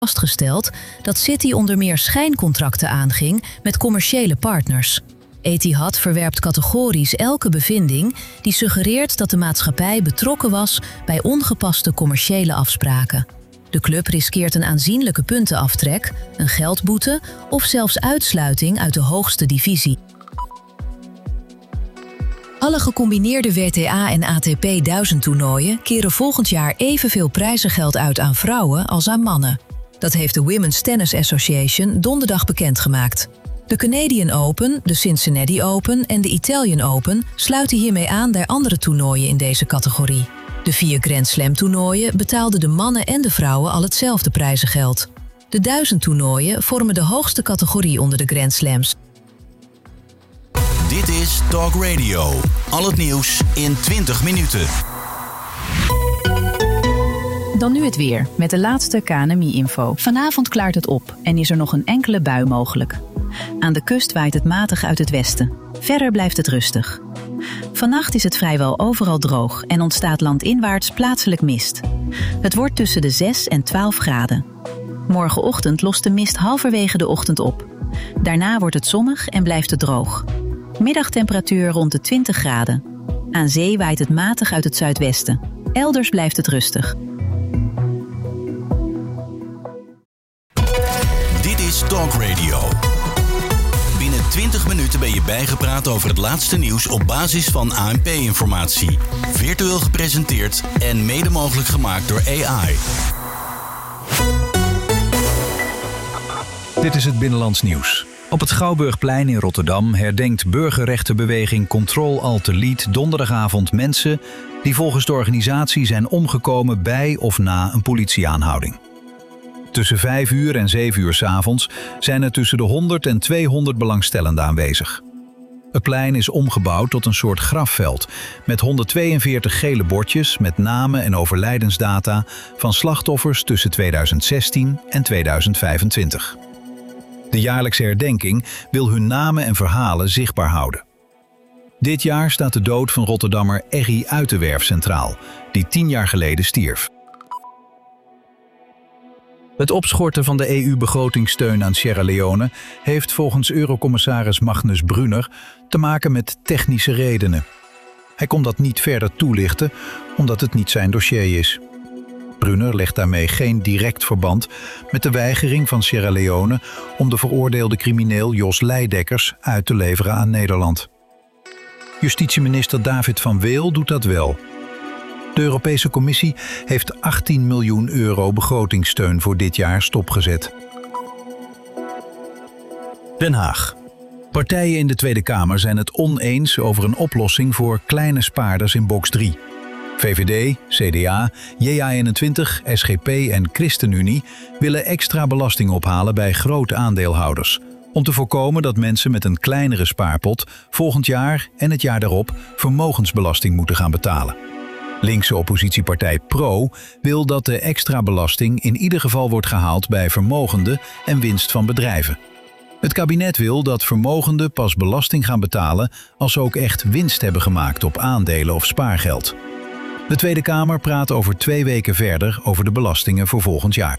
vastgesteld dat Citi onder meer schijncontracten aanging met commerciële partners. Etihad verwerpt categorisch elke bevinding die suggereert dat de maatschappij betrokken was bij ongepaste commerciële afspraken. De club riskeert een aanzienlijke puntenaftrek, een geldboete of zelfs uitsluiting uit de hoogste divisie. Alle gecombineerde WTA en ATP 1000-toernooien keren volgend jaar evenveel prijzengeld uit aan vrouwen als aan mannen. Dat heeft de Women's Tennis Association donderdag bekendgemaakt. De Canadian Open, de Cincinnati Open en de Italian Open sluiten hiermee aan bij andere toernooien in deze categorie. De 4 Grand Slam toernooien betaalden de mannen en de vrouwen al hetzelfde prijzengeld. De 1000 toernooien vormen de hoogste categorie onder de Grand Slams. Dit is Talk Radio. Al het nieuws in 20 minuten. Dan nu het weer, met de laatste KNMI-info. Vanavond klaart het op en is er nog een enkele bui mogelijk. Aan de kust waait het matig uit het westen. Verder blijft het rustig. Vannacht is het vrijwel overal droog en ontstaat landinwaarts plaatselijk mist. Het wordt tussen de 6 en 12 graden. Morgenochtend lost de mist halverwege de ochtend op. Daarna wordt het zonnig en blijft het droog. Middagtemperatuur rond de 20 graden. Aan zee waait het matig uit het zuidwesten. Elders blijft het rustig. Dit is Talk Radio. Binnen 20 minuten ben je bijgepraat over het laatste nieuws op basis van ANP-informatie. Virtueel gepresenteerd en mede mogelijk gemaakt door AI. Dit is het Binnenlands Nieuws. Op het Schouwburgplein in Rotterdam herdenkt burgerrechtenbeweging Control-Alt-Delete donderdagavond mensen die volgens de organisatie zijn omgekomen bij of na een politieaanhouding. Tussen 5 uur en 7 uur 's avonds zijn er tussen de 100 en 200 belangstellenden aanwezig. Het plein is omgebouwd tot een soort grafveld met 142 gele bordjes met namen en overlijdensdata van slachtoffers tussen 2016 en 2025. De jaarlijkse herdenking wil hun namen en verhalen zichtbaar houden. Dit jaar staat de dood van Rotterdammer Eggy Uiterwerf centraal, die 10 jaar geleden stierf. Het opschorten van de EU-begrotingssteun aan Sierra Leone heeft volgens Eurocommissaris Magnus Brunner te maken met technische redenen. Hij kon dat niet verder toelichten, omdat het niet zijn dossier is. Brunner legt daarmee geen direct verband met de weigering van Sierra Leone om de veroordeelde crimineel Jos Leidekkers uit te leveren aan Nederland. Justitieminister David van Weel doet dat wel. De Europese Commissie heeft 18 miljoen euro begrotingssteun voor dit jaar stopgezet. Den Haag. Partijen in de Tweede Kamer zijn het oneens over een oplossing voor kleine spaarders in box 3. VVD, CDA, JA21, SGP en ChristenUnie willen extra belasting ophalen bij grote aandeelhouders, om te voorkomen dat mensen met een kleinere spaarpot volgend jaar en het jaar daarop vermogensbelasting moeten gaan betalen. Linkse oppositiepartij PRO wil dat de extra belasting in ieder geval wordt gehaald bij vermogenden en winst van bedrijven. Het kabinet wil dat vermogenden pas belasting gaan betalen als ze ook echt winst hebben gemaakt op aandelen of spaargeld. De Tweede Kamer praat over 2 weken verder over de belastingen voor volgend jaar.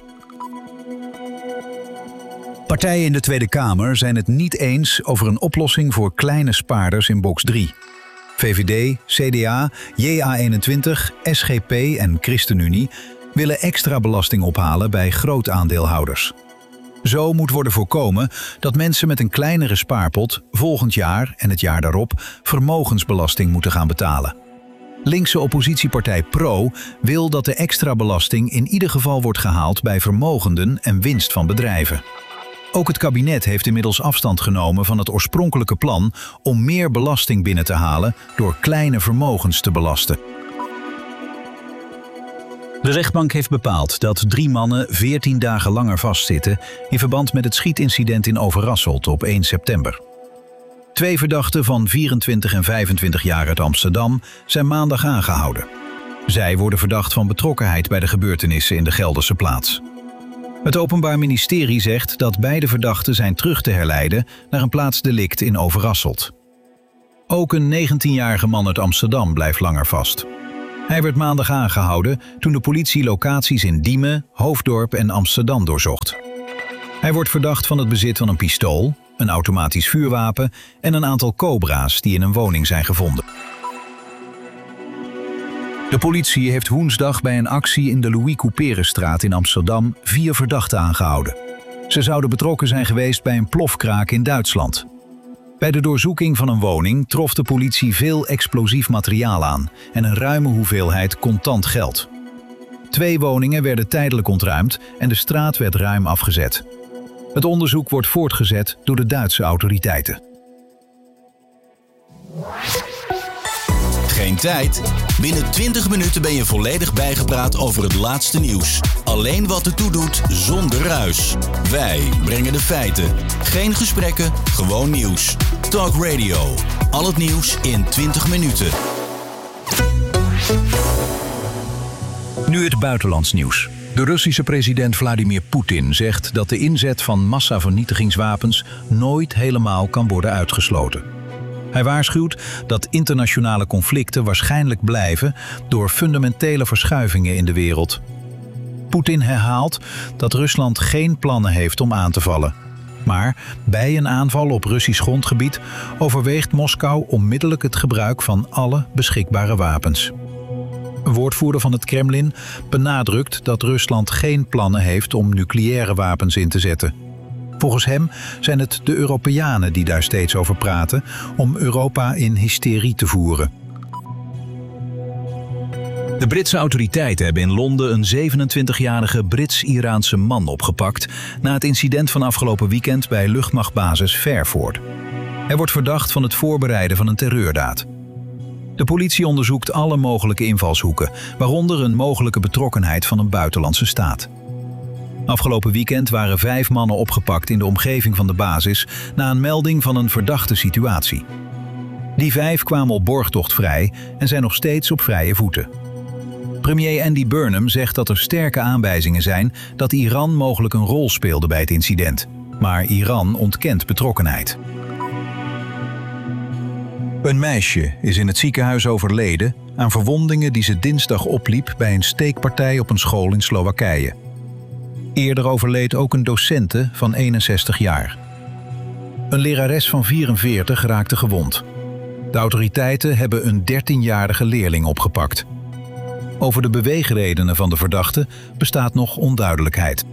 Partijen in de Tweede Kamer zijn het niet eens over een oplossing voor kleine spaarders in box 3. VVD, CDA, JA21, SGP en ChristenUnie willen extra belasting ophalen bij grootaandeelhouders. Zo moet worden voorkomen dat mensen met een kleinere spaarpot volgend jaar en het jaar daarop vermogensbelasting moeten gaan betalen. Linkse oppositiepartij PRO wil dat de extra belasting in ieder geval wordt gehaald bij vermogenden en winst van bedrijven. Ook het kabinet heeft inmiddels afstand genomen van het oorspronkelijke plan om meer belasting binnen te halen door kleine vermogens te belasten. De rechtbank heeft bepaald dat 3 mannen 14 dagen langer vastzitten in verband met het schietincident in Overasselt op 1 september. 2 verdachten van 24 en 25 jaar uit Amsterdam zijn maandag aangehouden. Zij worden verdacht van betrokkenheid bij de gebeurtenissen in de Gelderse plaats. Het Openbaar Ministerie zegt dat beide verdachten zijn terug te herleiden naar een plaatsdelict in Overasselt. Ook een 19-jarige man uit Amsterdam blijft langer vast. Hij werd maandag aangehouden toen de politie locaties in Diemen, Hoofddorp en Amsterdam doorzocht. Hij wordt verdacht van het bezit van een pistool, een automatisch vuurwapen en een aantal cobra's die in een woning zijn gevonden. De politie heeft woensdag bij een actie in de Louis Couperenstraat in Amsterdam 4 verdachten aangehouden. Ze zouden betrokken zijn geweest bij een plofkraak in Duitsland. Bij de doorzoeking van een woning trof de politie veel explosief materiaal aan en een ruime hoeveelheid contant geld. 2 woningen werden tijdelijk ontruimd en de straat werd ruim afgezet. Het onderzoek wordt voortgezet door de Duitse autoriteiten. Geen tijd? Binnen 20 minuten ben je volledig bijgepraat over het laatste nieuws. Alleen wat ertoe doet, zonder ruis. Wij brengen de feiten. Geen gesprekken, gewoon nieuws. Talk Radio. Al het nieuws in 20 minuten. Nu het buitenlands nieuws. De Russische president Vladimir Poetin zegt dat de inzet van massavernietigingswapens nooit helemaal kan worden uitgesloten. Hij waarschuwt dat internationale conflicten waarschijnlijk blijven door fundamentele verschuivingen in de wereld. Poetin herhaalt dat Rusland geen plannen heeft om aan te vallen. Maar bij een aanval op Russisch grondgebied overweegt Moskou onmiddellijk het gebruik van alle beschikbare wapens. Een woordvoerder van het Kremlin benadrukt dat Rusland geen plannen heeft om nucleaire wapens in te zetten. Volgens hem zijn het de Europeanen die daar steeds over praten om Europa in hysterie te voeren. De Britse autoriteiten hebben in Londen een 27-jarige Brits-Iraanse man opgepakt na het incident van afgelopen weekend bij luchtmachtbasis Fairford. Hij wordt verdacht van het voorbereiden van een terreurdaad. De politie onderzoekt alle mogelijke invalshoeken, waaronder een mogelijke betrokkenheid van een buitenlandse staat. Afgelopen weekend waren 5 mannen opgepakt in de omgeving van de basis na een melding van een verdachte situatie. Die 5 kwamen op borgtocht vrij en zijn nog steeds op vrije voeten. Premier Andy Burnham zegt dat er sterke aanwijzingen zijn dat Iran mogelijk een rol speelde bij het incident. Maar Iran ontkent betrokkenheid. Een meisje is in het ziekenhuis overleden aan verwondingen die ze dinsdag opliep bij een steekpartij op een school in Slowakije. Eerder overleed ook een docente van 61 jaar. Een lerares van 44 raakte gewond. De autoriteiten hebben een 13-jarige leerling opgepakt. Over de beweegredenen van de verdachte bestaat nog onduidelijkheid.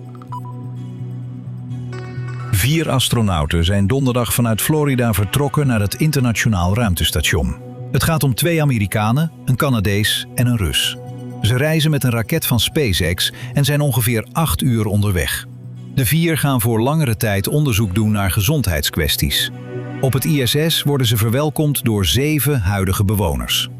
4 astronauten zijn donderdag vanuit Florida vertrokken naar het internationaal ruimtestation. Het gaat om 2 Amerikanen, een Canadees en een Rus. Ze reizen met een raket van SpaceX en zijn ongeveer 8 uur onderweg. De 4 gaan voor langere tijd onderzoek doen naar gezondheidskwesties. Op het ISS worden ze verwelkomd door 7 huidige bewoners.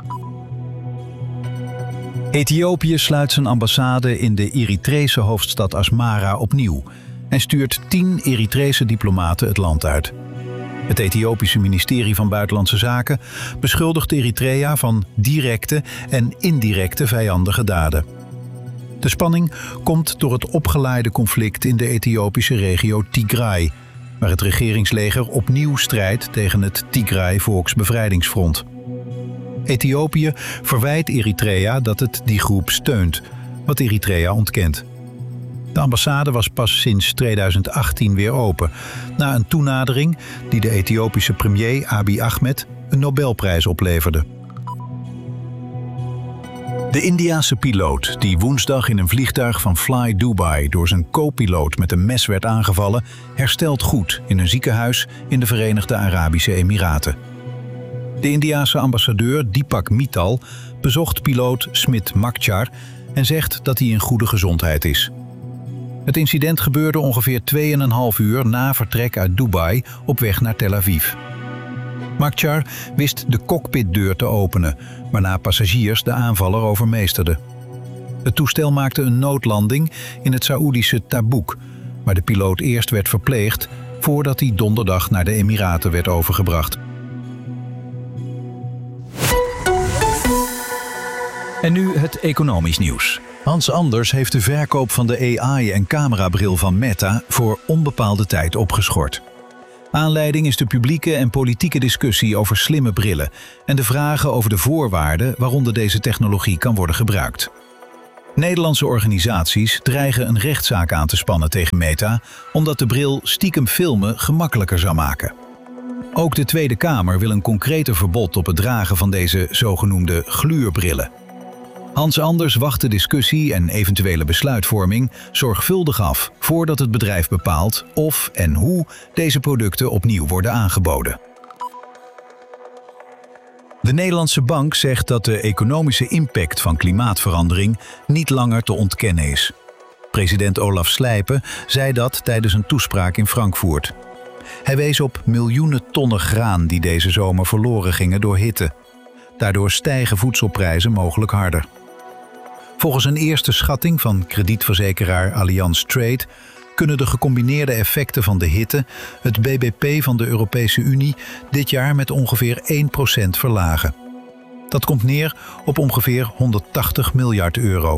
Ethiopië sluit zijn ambassade in de Eritrese hoofdstad Asmara opnieuw en stuurt 10 Eritrese diplomaten het land uit. Het Ethiopische ministerie van Buitenlandse Zaken beschuldigt Eritrea van directe en indirecte vijandige daden. De spanning komt door het opgeleide conflict in de Ethiopische regio Tigray, waar het regeringsleger opnieuw strijdt tegen het Tigray Volksbevrijdingsfront. Ethiopië verwijt Eritrea dat het die groep steunt, wat Eritrea ontkent. De ambassade was pas sinds 2018 weer open, na een toenadering die de Ethiopische premier Abiy Ahmed een Nobelprijs opleverde. De Indiase piloot die woensdag in een vliegtuig van Fly Dubai door zijn co-piloot met een mes werd aangevallen, herstelt goed in een ziekenhuis in de Verenigde Arabische Emiraten. De Indiase ambassadeur Deepak Mittal bezocht piloot Smit Makchar en zegt dat hij in goede gezondheid is. Het incident gebeurde ongeveer 2,5 uur na vertrek uit Dubai op weg naar Tel Aviv. Makchar wist de cockpitdeur te openen, waarna passagiers de aanvaller overmeesterden. Het toestel maakte een noodlanding in het Saoedische Tabuk, waar de piloot eerst werd verpleegd voordat hij donderdag naar de Emiraten werd overgebracht. En nu het economisch nieuws. Hans Anders heeft de verkoop van de AI- en camerabril van Meta voor onbepaalde tijd opgeschort. Aanleiding is de publieke en politieke discussie over slimme brillen en de vragen over de voorwaarden waaronder deze technologie kan worden gebruikt. Nederlandse organisaties dreigen een rechtszaak aan te spannen tegen Meta, omdat de bril stiekem filmen gemakkelijker zou maken. Ook de Tweede Kamer wil een concreter verbod op het dragen van deze zogenoemde gluurbrillen. Hans Anders wacht de discussie en eventuele besluitvorming zorgvuldig af voordat het bedrijf bepaalt of en hoe deze producten opnieuw worden aangeboden. De Nederlandse Bank zegt dat de economische impact van klimaatverandering niet langer te ontkennen is. President Olaf Slijpen zei dat tijdens een toespraak in Frankfurt. Hij wees op miljoenen tonnen graan die deze zomer verloren gingen door hitte. Daardoor stijgen voedselprijzen mogelijk harder. Volgens een eerste schatting van kredietverzekeraar Allianz Trade kunnen de gecombineerde effecten van de hitte het BBP van de Europese Unie dit jaar met ongeveer 1% verlagen. Dat komt neer op ongeveer 180 miljard euro.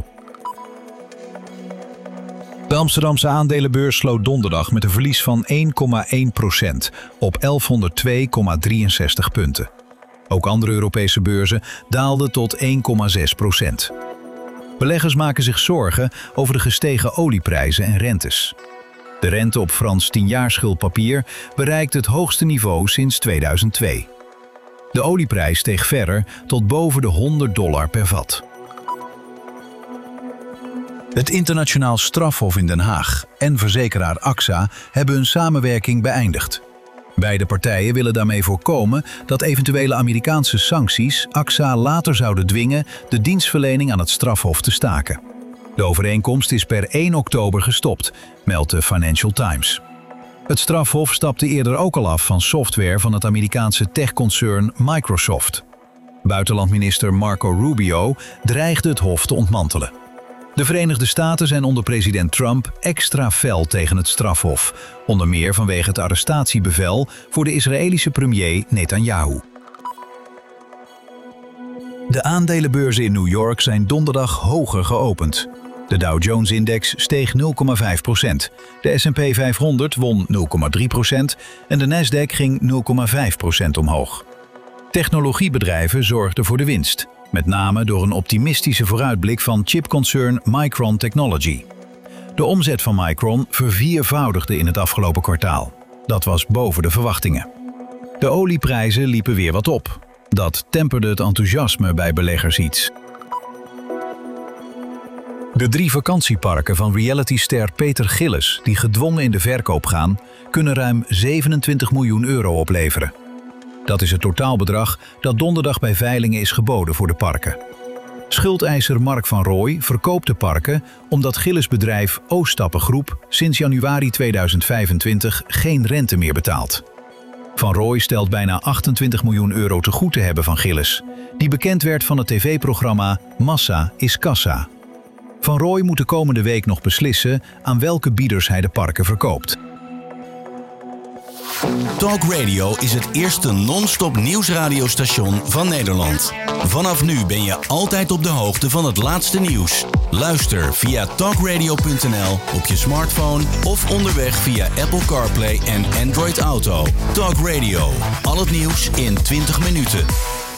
De Amsterdamse aandelenbeurs sloot donderdag met een verlies van 1,1% op 1102,63 punten. Ook andere Europese beurzen daalden tot 1,6%. Beleggers maken zich zorgen over de gestegen olieprijzen en rentes. De rente op Frans 10-jaarschuldpapier bereikt het hoogste niveau sinds 2002. De olieprijs steeg verder tot boven de $100 per vat. Het Internationaal Strafhof in Den Haag en verzekeraar AXA hebben hun samenwerking beëindigd. Beide partijen willen daarmee voorkomen dat eventuele Amerikaanse sancties AXA later zouden dwingen de dienstverlening aan het strafhof te staken. De overeenkomst is per 1 oktober gestopt, meldt de Financial Times. Het strafhof stapte eerder ook al af van software van het Amerikaanse techconcern Microsoft. Buitenlandminister Marco Rubio dreigde het hof te ontmantelen. De Verenigde Staten zijn onder president Trump extra fel tegen het strafhof, onder meer vanwege het arrestatiebevel voor de Israëlische premier Netanyahu. De aandelenbeurzen in New York zijn donderdag hoger geopend. De Dow Jones-index steeg 0,5%, de S&P 500 won 0,3% en de Nasdaq ging 0,5% omhoog. Technologiebedrijven zorgden voor de winst, met name door een optimistische vooruitblik van chipconcern Micron Technology. De omzet van Micron verviervoudigde in het afgelopen kwartaal. Dat was boven de verwachtingen. De olieprijzen liepen weer wat op. Dat temperde het enthousiasme bij beleggers iets. De 3 vakantieparken van realityster Peter Gillis, die gedwongen in de verkoop gaan, kunnen ruim 27 miljoen euro opleveren. Dat is het totaalbedrag dat donderdag bij veilingen is geboden voor de parken. Schuldeiser Mark van Rooij verkoopt de parken omdat Gillis bedrijf Ooststappen Groep sinds januari 2025 geen rente meer betaalt. Van Rooij stelt bijna 28 miljoen euro te goed te hebben van Gillis, die bekend werd van het tv-programma Massa is Kassa. Van Rooij moet de komende week nog beslissen aan welke bieders hij de parken verkoopt. Talk Radio is het eerste non-stop nieuwsradiostation van Nederland. Vanaf nu ben je altijd op de hoogte van het laatste nieuws. Luister via talkradio.nl op je smartphone of onderweg via Apple CarPlay en Android Auto. Talk Radio, al het nieuws in 20 minuten.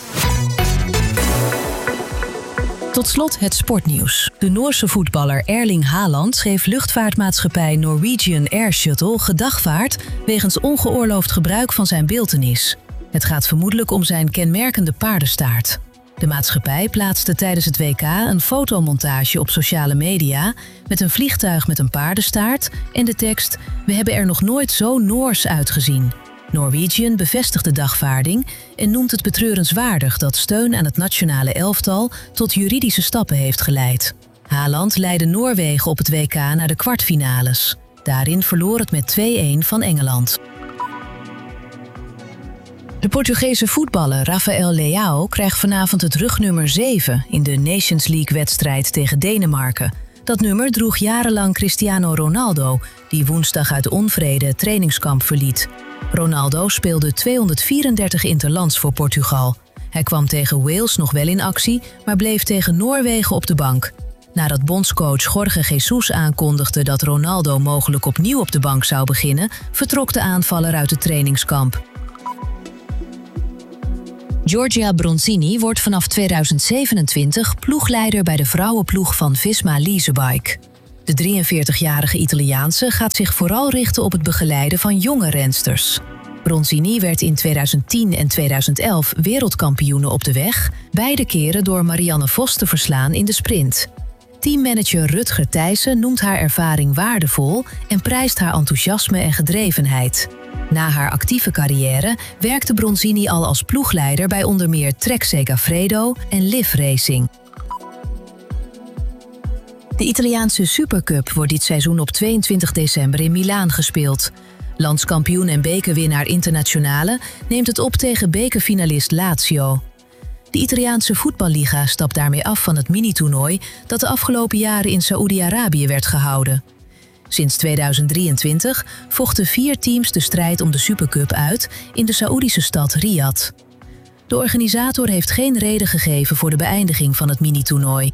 Tot slot het sportnieuws. De Noorse voetballer Erling Haaland schreef luchtvaartmaatschappij Norwegian Air Shuttle gedagvaard wegens ongeoorloofd gebruik van zijn beeltenis. Het gaat vermoedelijk om zijn kenmerkende paardenstaart. De maatschappij plaatste tijdens het WK een fotomontage op sociale media met een vliegtuig met een paardenstaart en de tekst: "We hebben er nog nooit zo Noors uitgezien." Norwegian bevestigt de dagvaarding en noemt het betreurenswaardig dat steun aan het nationale elftal tot juridische stappen heeft geleid. Haaland leidde Noorwegen op het WK naar de kwartfinales. Daarin verloor het met 2-1 van Engeland. De Portugese voetballer Rafael Leao krijgt vanavond het rugnummer 7 in de Nations League-wedstrijd tegen Denemarken. Dat nummer droeg jarenlang Cristiano Ronaldo, die woensdag uit onvrede het trainingskamp verliet. Ronaldo speelde 234 interlands voor Portugal. Hij kwam tegen Wales nog wel in actie, maar bleef tegen Noorwegen op de bank. Nadat bondscoach Jorge Jesus aankondigde dat Ronaldo mogelijk opnieuw op de bank zou beginnen, vertrok de aanvaller uit het trainingskamp. Giorgia Bronzini wordt vanaf 2027 ploegleider bij de vrouwenploeg van Visma Leasebike. De 43-jarige Italiaanse gaat zich vooral richten op het begeleiden van jonge rensters. Bronzini werd in 2010 en 2011 wereldkampioene op de weg, beide keren door Marianne Vos te verslaan in de sprint. Teammanager Rutger Thijssen noemt haar ervaring waardevol en prijst haar enthousiasme en gedrevenheid. Na haar actieve carrière werkte Bronzini al als ploegleider bij onder meer Trek Segafredo en Liv Racing. De Italiaanse Supercup wordt dit seizoen op 22 december in Milaan gespeeld. Landskampioen en bekerwinnaar Internazionale neemt het op tegen bekerfinalist Lazio. De Italiaanse voetballiga stapt daarmee af van het mini-toernooi dat de afgelopen jaren in Saoedi-Arabië werd gehouden. Sinds 2023 vochten 4 teams de strijd om de Supercup uit in de Saoedische stad Riyadh. De organisator heeft geen reden gegeven voor de beëindiging van het mini-toernooi.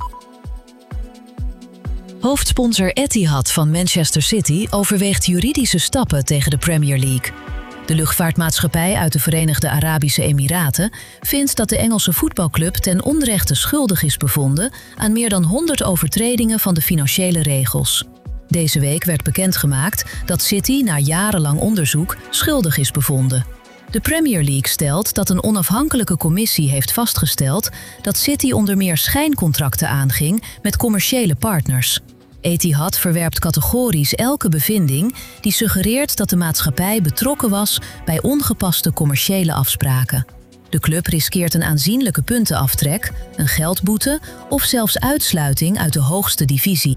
Hoofdsponsor Etihad van Manchester City overweegt juridische stappen tegen de Premier League. De luchtvaartmaatschappij uit de Verenigde Arabische Emiraten vindt dat de Engelse voetbalclub ten onrechte schuldig is bevonden aan meer dan 100 overtredingen van de financiële regels. Deze week werd bekendgemaakt dat City na jarenlang onderzoek schuldig is bevonden. De Premier League stelt dat een onafhankelijke commissie heeft vastgesteld dat City onder meer schijncontracten aanging met commerciële partners. Etihad verwerpt categorisch elke bevinding die suggereert dat de maatschappij betrokken was bij ongepaste commerciële afspraken. De club riskeert een aanzienlijke puntenaftrek, een geldboete of zelfs uitsluiting uit de hoogste divisie.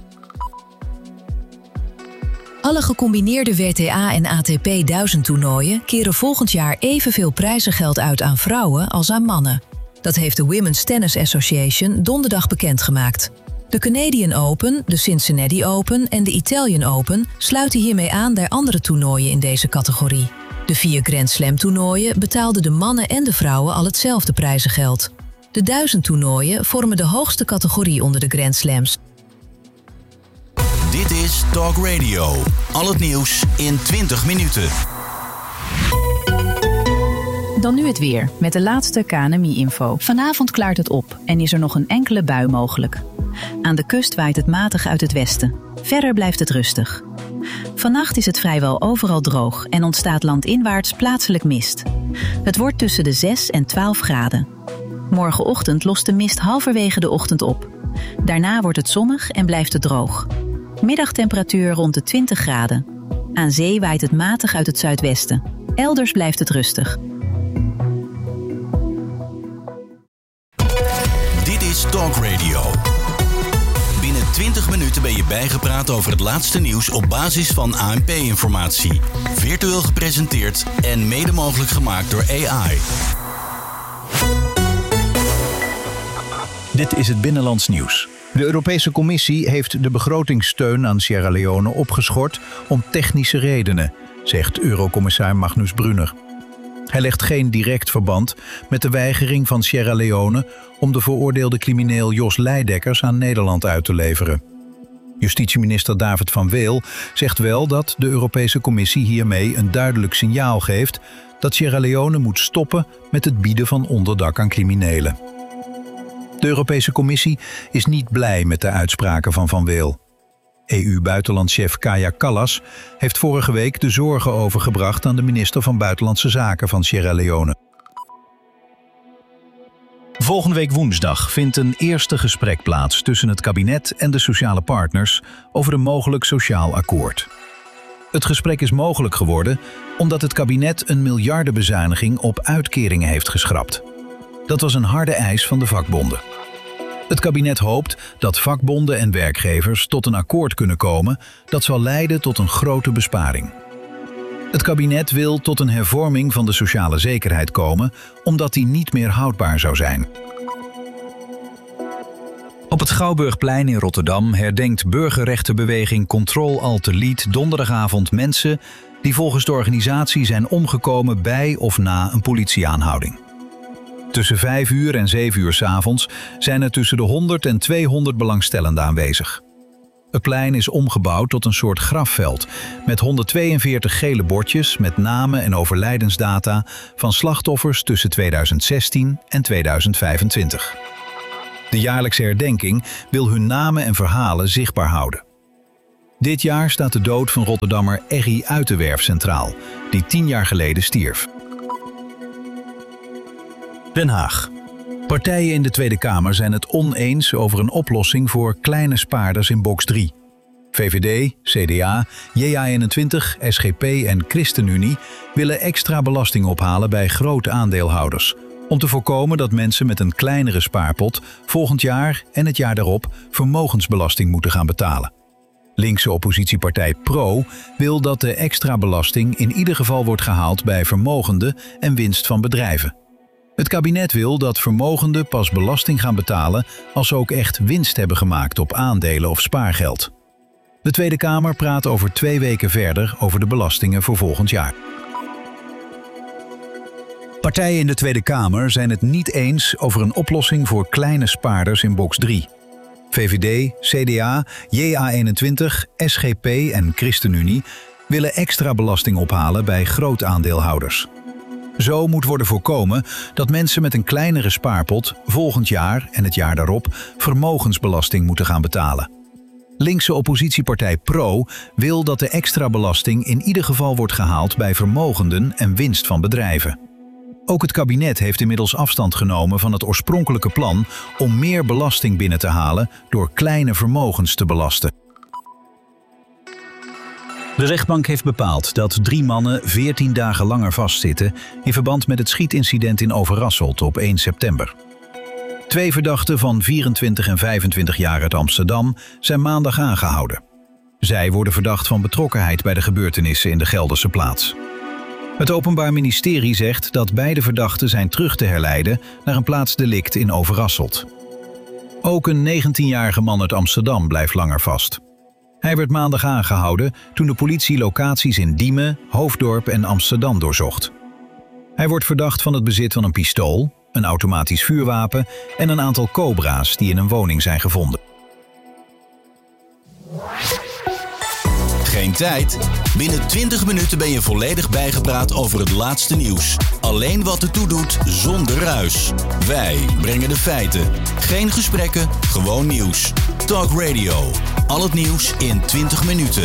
Alle gecombineerde WTA en ATP 1000 toernooien keren volgend jaar evenveel prijzengeld uit aan vrouwen als aan mannen. Dat heeft de Women's Tennis Association donderdag bekendgemaakt. De Canadian Open, de Cincinnati Open en de Italian Open sluiten hiermee aan bij andere toernooien in deze categorie. De 4 Grand Slam toernooien betaalden de mannen en de vrouwen al hetzelfde prijzengeld. De 1000 toernooien vormen de hoogste categorie onder de Grand Slams. Dit is Talk Radio. Al het nieuws in 20 minuten. Dan nu het weer, met de laatste KNMI-info. Vanavond klaart het op en is er nog een enkele bui mogelijk. Aan de kust waait het matig uit het westen. Verder blijft het rustig. Vannacht is het vrijwel overal droog en ontstaat landinwaarts plaatselijk mist. Het wordt tussen de 6 en 12 graden. Morgenochtend lost de mist halverwege de ochtend op. Daarna wordt het zonnig en blijft het droog. Middagtemperatuur rond de 20 graden. Aan zee waait het matig uit het zuidwesten. Elders blijft het rustig. Dit is Talk Radio. Binnen 20 minuten ben je bijgepraat over het laatste nieuws op basis van ANP-informatie. Virtueel gepresenteerd en mede mogelijk gemaakt door AI. Dit is het Binnenlands Nieuws. De Europese Commissie heeft de begrotingssteun aan Sierra Leone opgeschort om technische redenen, zegt Eurocommissaris Magnus Brunner. Hij legt geen direct verband met de weigering van Sierra Leone om de veroordeelde crimineel Jos Leidekkers aan Nederland uit te leveren. Justitieminister David van Weel zegt wel dat de Europese Commissie hiermee een duidelijk signaal geeft dat Sierra Leone moet stoppen met het bieden van onderdak aan criminelen. De Europese Commissie is niet blij met de uitspraken van Van Weel. EU-buitenlandchef Kaja Kallas heeft vorige week de zorgen overgebracht aan de minister van Buitenlandse Zaken van Sierra Leone. Volgende week woensdag vindt een eerste gesprek plaats tussen het kabinet en de sociale partners over een mogelijk sociaal akkoord. Het gesprek is mogelijk geworden omdat het kabinet een miljardenbezuiniging op uitkeringen heeft geschrapt. Dat was een harde eis van de vakbonden. Het kabinet hoopt dat vakbonden en werkgevers tot een akkoord kunnen komen dat zal leiden tot een grote besparing. Het kabinet wil tot een hervorming van de sociale zekerheid komen, omdat die niet meer houdbaar zou zijn. Op het Schouwburgplein in Rotterdam herdenkt burgerrechtenbeweging Control-Alt-Delete donderdagavond mensen die volgens de organisatie zijn omgekomen bij of na een politieaanhouding. Tussen 5 uur en 7 uur 's avonds zijn er tussen de 100 en 200 belangstellenden aanwezig. Het plein is omgebouwd tot een soort grafveld met 142 gele bordjes met namen en overlijdensdata van slachtoffers tussen 2016 en 2025. De jaarlijkse herdenking wil hun namen en verhalen zichtbaar houden. Dit jaar staat de dood van Rotterdammer Eggy Uiterwerf centraal, die 10 jaar geleden stierf. Den Haag. Partijen in de Tweede Kamer zijn het oneens over een oplossing voor kleine spaarders in box 3. VVD, CDA, JA21, SGP en ChristenUnie willen extra belasting ophalen bij grote aandeelhouders, om te voorkomen dat mensen met een kleinere spaarpot volgend jaar en het jaar daarop vermogensbelasting moeten gaan betalen. Linkse oppositiepartij PRO wil dat de extra belasting in ieder geval wordt gehaald bij vermogenden en winst van bedrijven. Het kabinet wil dat vermogenden pas belasting gaan betalen als ze ook echt winst hebben gemaakt op aandelen of spaargeld. De Tweede Kamer praat over 2 weken verder over de belastingen voor volgend jaar. Partijen in de Tweede Kamer zijn het niet eens over een oplossing voor kleine spaarders in box 3. VVD, CDA, JA21, SGP en ChristenUnie willen extra belasting ophalen bij grootaandeelhouders. Zo moet worden voorkomen dat mensen met een kleinere spaarpot volgend jaar en het jaar daarop vermogensbelasting moeten gaan betalen. Linkse oppositiepartij PRO wil dat de extra belasting in ieder geval wordt gehaald bij vermogenden en winst van bedrijven. Ook het kabinet heeft inmiddels afstand genomen van het oorspronkelijke plan om meer belasting binnen te halen door kleine vermogens te belasten. De rechtbank heeft bepaald dat 3 mannen 14 dagen langer vastzitten in verband met het schietincident in Overasselt op 1 september. 2 verdachten van 24 en 25 jaar uit Amsterdam zijn maandag aangehouden. Zij worden verdacht van betrokkenheid bij de gebeurtenissen in de Gelderse plaats. Het Openbaar Ministerie zegt dat beide verdachten zijn terug te herleiden naar een plaatsdelict in Overasselt. Ook een 19-jarige man uit Amsterdam blijft langer vast. Hij werd maandag aangehouden toen de politie locaties in Diemen, Hoofddorp en Amsterdam doorzocht. Hij wordt verdacht van het bezit van een pistool, een automatisch vuurwapen en een aantal cobra's die in een woning zijn gevonden. Geen tijd? Binnen 20 minuten ben je volledig bijgepraat over het laatste nieuws. Alleen wat ertoe doet, zonder ruis. Wij brengen de feiten. Geen gesprekken, gewoon nieuws. Talk Radio. Al het nieuws in 20 minuten.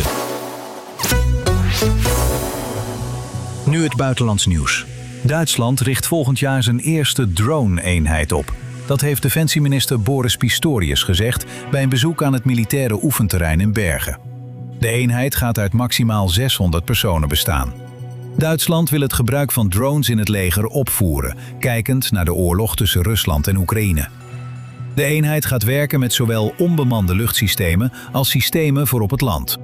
Nu het buitenlands nieuws. Duitsland richt volgend jaar zijn eerste drone-eenheid op. Dat heeft defensieminister Boris Pistorius gezegd bij een bezoek aan het militaire oefenterrein in Bergen. De eenheid gaat uit maximaal 600 personen bestaan. Duitsland wil het gebruik van drones in het leger opvoeren, kijkend naar de oorlog tussen Rusland en Oekraïne. De eenheid gaat werken met zowel onbemande luchtsystemen als systemen voor op het land.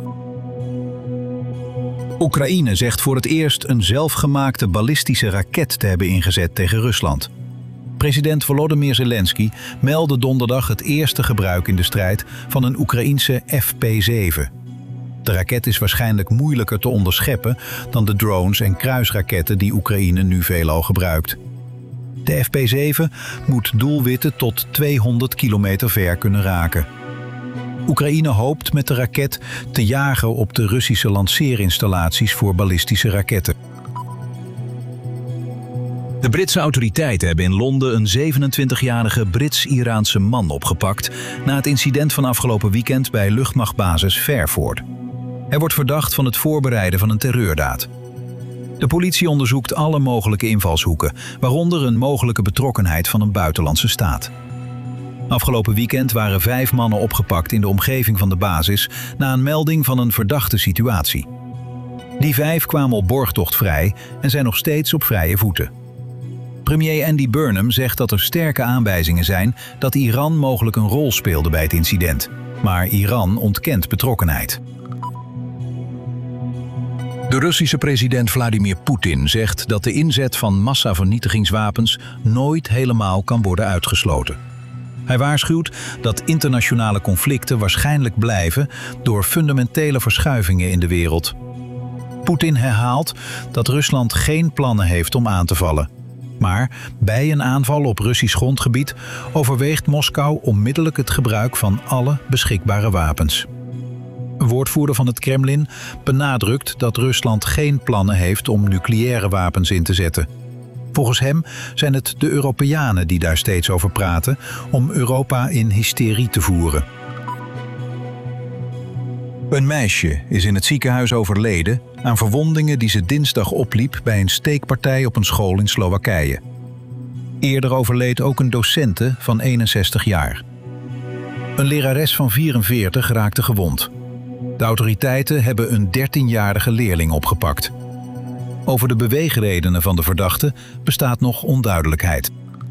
Oekraïne zegt voor het eerst een zelfgemaakte ballistische raket te hebben ingezet tegen Rusland. President Volodymyr Zelensky meldde donderdag het eerste gebruik in de strijd van een Oekraïense FP7. De raket is waarschijnlijk moeilijker te onderscheppen dan de drones en kruisraketten die Oekraïne nu veelal gebruikt. De FP7 moet doelwitten tot 200 kilometer ver kunnen raken. Oekraïne hoopt met de raket te jagen op de Russische lanceerinstallaties voor ballistische raketten. De Britse autoriteiten hebben in Londen een 27-jarige Brits-Iraanse man opgepakt na het incident van afgelopen weekend bij luchtmachtbasis Fairford. Hij wordt verdacht van het voorbereiden van een terreurdaad. De politie onderzoekt alle mogelijke invalshoeken, waaronder een mogelijke betrokkenheid van een buitenlandse staat. Afgelopen weekend waren 5 mannen opgepakt in de omgeving van de basis na een melding van een verdachte situatie. Die 5 kwamen op borgtocht vrij en zijn nog steeds op vrije voeten. Premier Andy Burnham zegt dat er sterke aanwijzingen zijn dat Iran mogelijk een rol speelde bij het incident. Maar Iran ontkent betrokkenheid. De Russische president Vladimir Poetin zegt dat de inzet van massavernietigingswapens nooit helemaal kan worden uitgesloten. Hij waarschuwt dat internationale conflicten waarschijnlijk blijven door fundamentele verschuivingen in de wereld. Poetin herhaalt dat Rusland geen plannen heeft om aan te vallen. Maar bij een aanval op Russisch grondgebied overweegt Moskou onmiddellijk het gebruik van alle beschikbare wapens. Een woordvoerder van het Kremlin benadrukt dat Rusland geen plannen heeft om nucleaire wapens in te zetten. Volgens hem zijn het de Europeanen die daar steeds over praten om Europa in hysterie te voeren. Een meisje is in het ziekenhuis overleden aan verwondingen die ze dinsdag opliep bij een steekpartij op een school in Slowakije. Eerder overleed ook een docente van 61 jaar. Een lerares van 44 raakte gewond. De autoriteiten hebben een 13-jarige leerling opgepakt. Over de beweegredenen van de verdachte bestaat nog onduidelijkheid.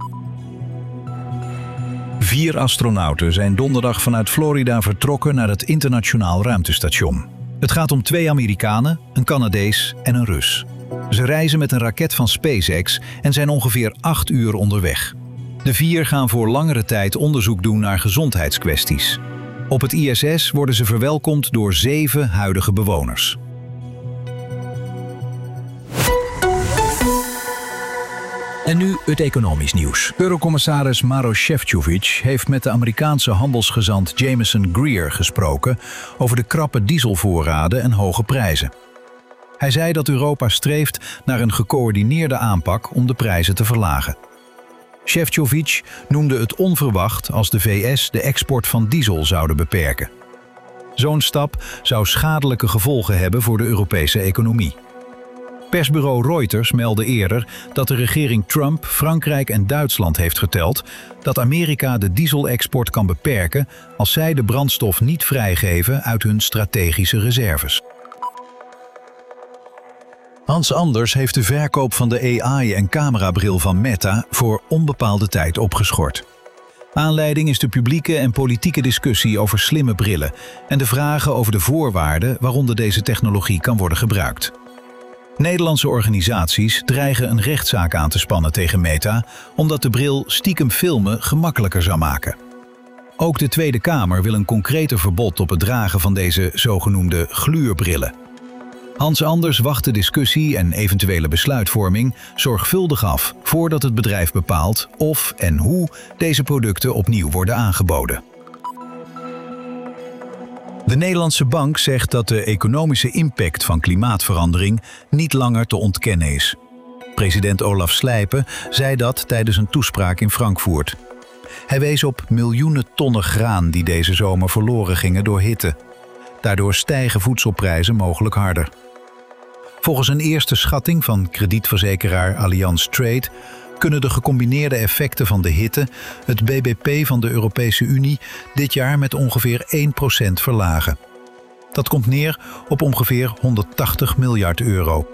4 astronauten zijn donderdag vanuit Florida vertrokken naar het internationaal ruimtestation. Het gaat om 2 Amerikanen, een Canadees en een Rus. Ze reizen met een raket van SpaceX en zijn ongeveer 8 uur onderweg. De 4 gaan voor langere tijd onderzoek doen naar gezondheidskwesties. Op het ISS worden ze verwelkomd door 7 huidige bewoners. En nu het economisch nieuws. Eurocommissaris Maroš Šefčovič heeft met de Amerikaanse handelsgezant Jameson Greer gesproken over de krappe dieselvoorraden en hoge prijzen. Hij zei dat Europa streeft naar een gecoördineerde aanpak om de prijzen te verlagen. Šefčovič noemde het onverwacht als de VS de export van diesel zouden beperken. Zo'n stap zou schadelijke gevolgen hebben voor de Europese economie. Persbureau Reuters meldde eerder dat de regering Trump Frankrijk en Duitsland heeft geteld dat Amerika de dieselexport kan beperken als zij de brandstof niet vrijgeven uit hun strategische reserves. Hans Anders heeft de verkoop van de AI- en camerabril van Meta voor onbepaalde tijd opgeschort. Aanleiding is de publieke en politieke discussie over slimme brillen en de vragen over de voorwaarden waaronder deze technologie kan worden gebruikt. Nederlandse organisaties dreigen een rechtszaak aan te spannen tegen Meta, omdat de bril stiekem filmen gemakkelijker zou maken. Ook de Tweede Kamer wil een concreter verbod op het dragen van deze zogenoemde gluurbrillen. Hans Anders wacht de discussie en eventuele besluitvorming zorgvuldig af voordat het bedrijf bepaalt of en hoe deze producten opnieuw worden aangeboden. De Nederlandse Bank zegt dat de economische impact van klimaatverandering niet langer te ontkennen is. President Olaf Slijpen zei dat tijdens een toespraak in Frankfurt. Hij wees op miljoenen tonnen graan die deze zomer verloren gingen door hitte. Daardoor stijgen voedselprijzen mogelijk harder. Volgens een eerste schatting van kredietverzekeraar Allianz Trade kunnen de gecombineerde effecten van de hitte het BBP van de Europese Unie dit jaar met ongeveer 1% verlagen. Dat komt neer op ongeveer 180 miljard euro.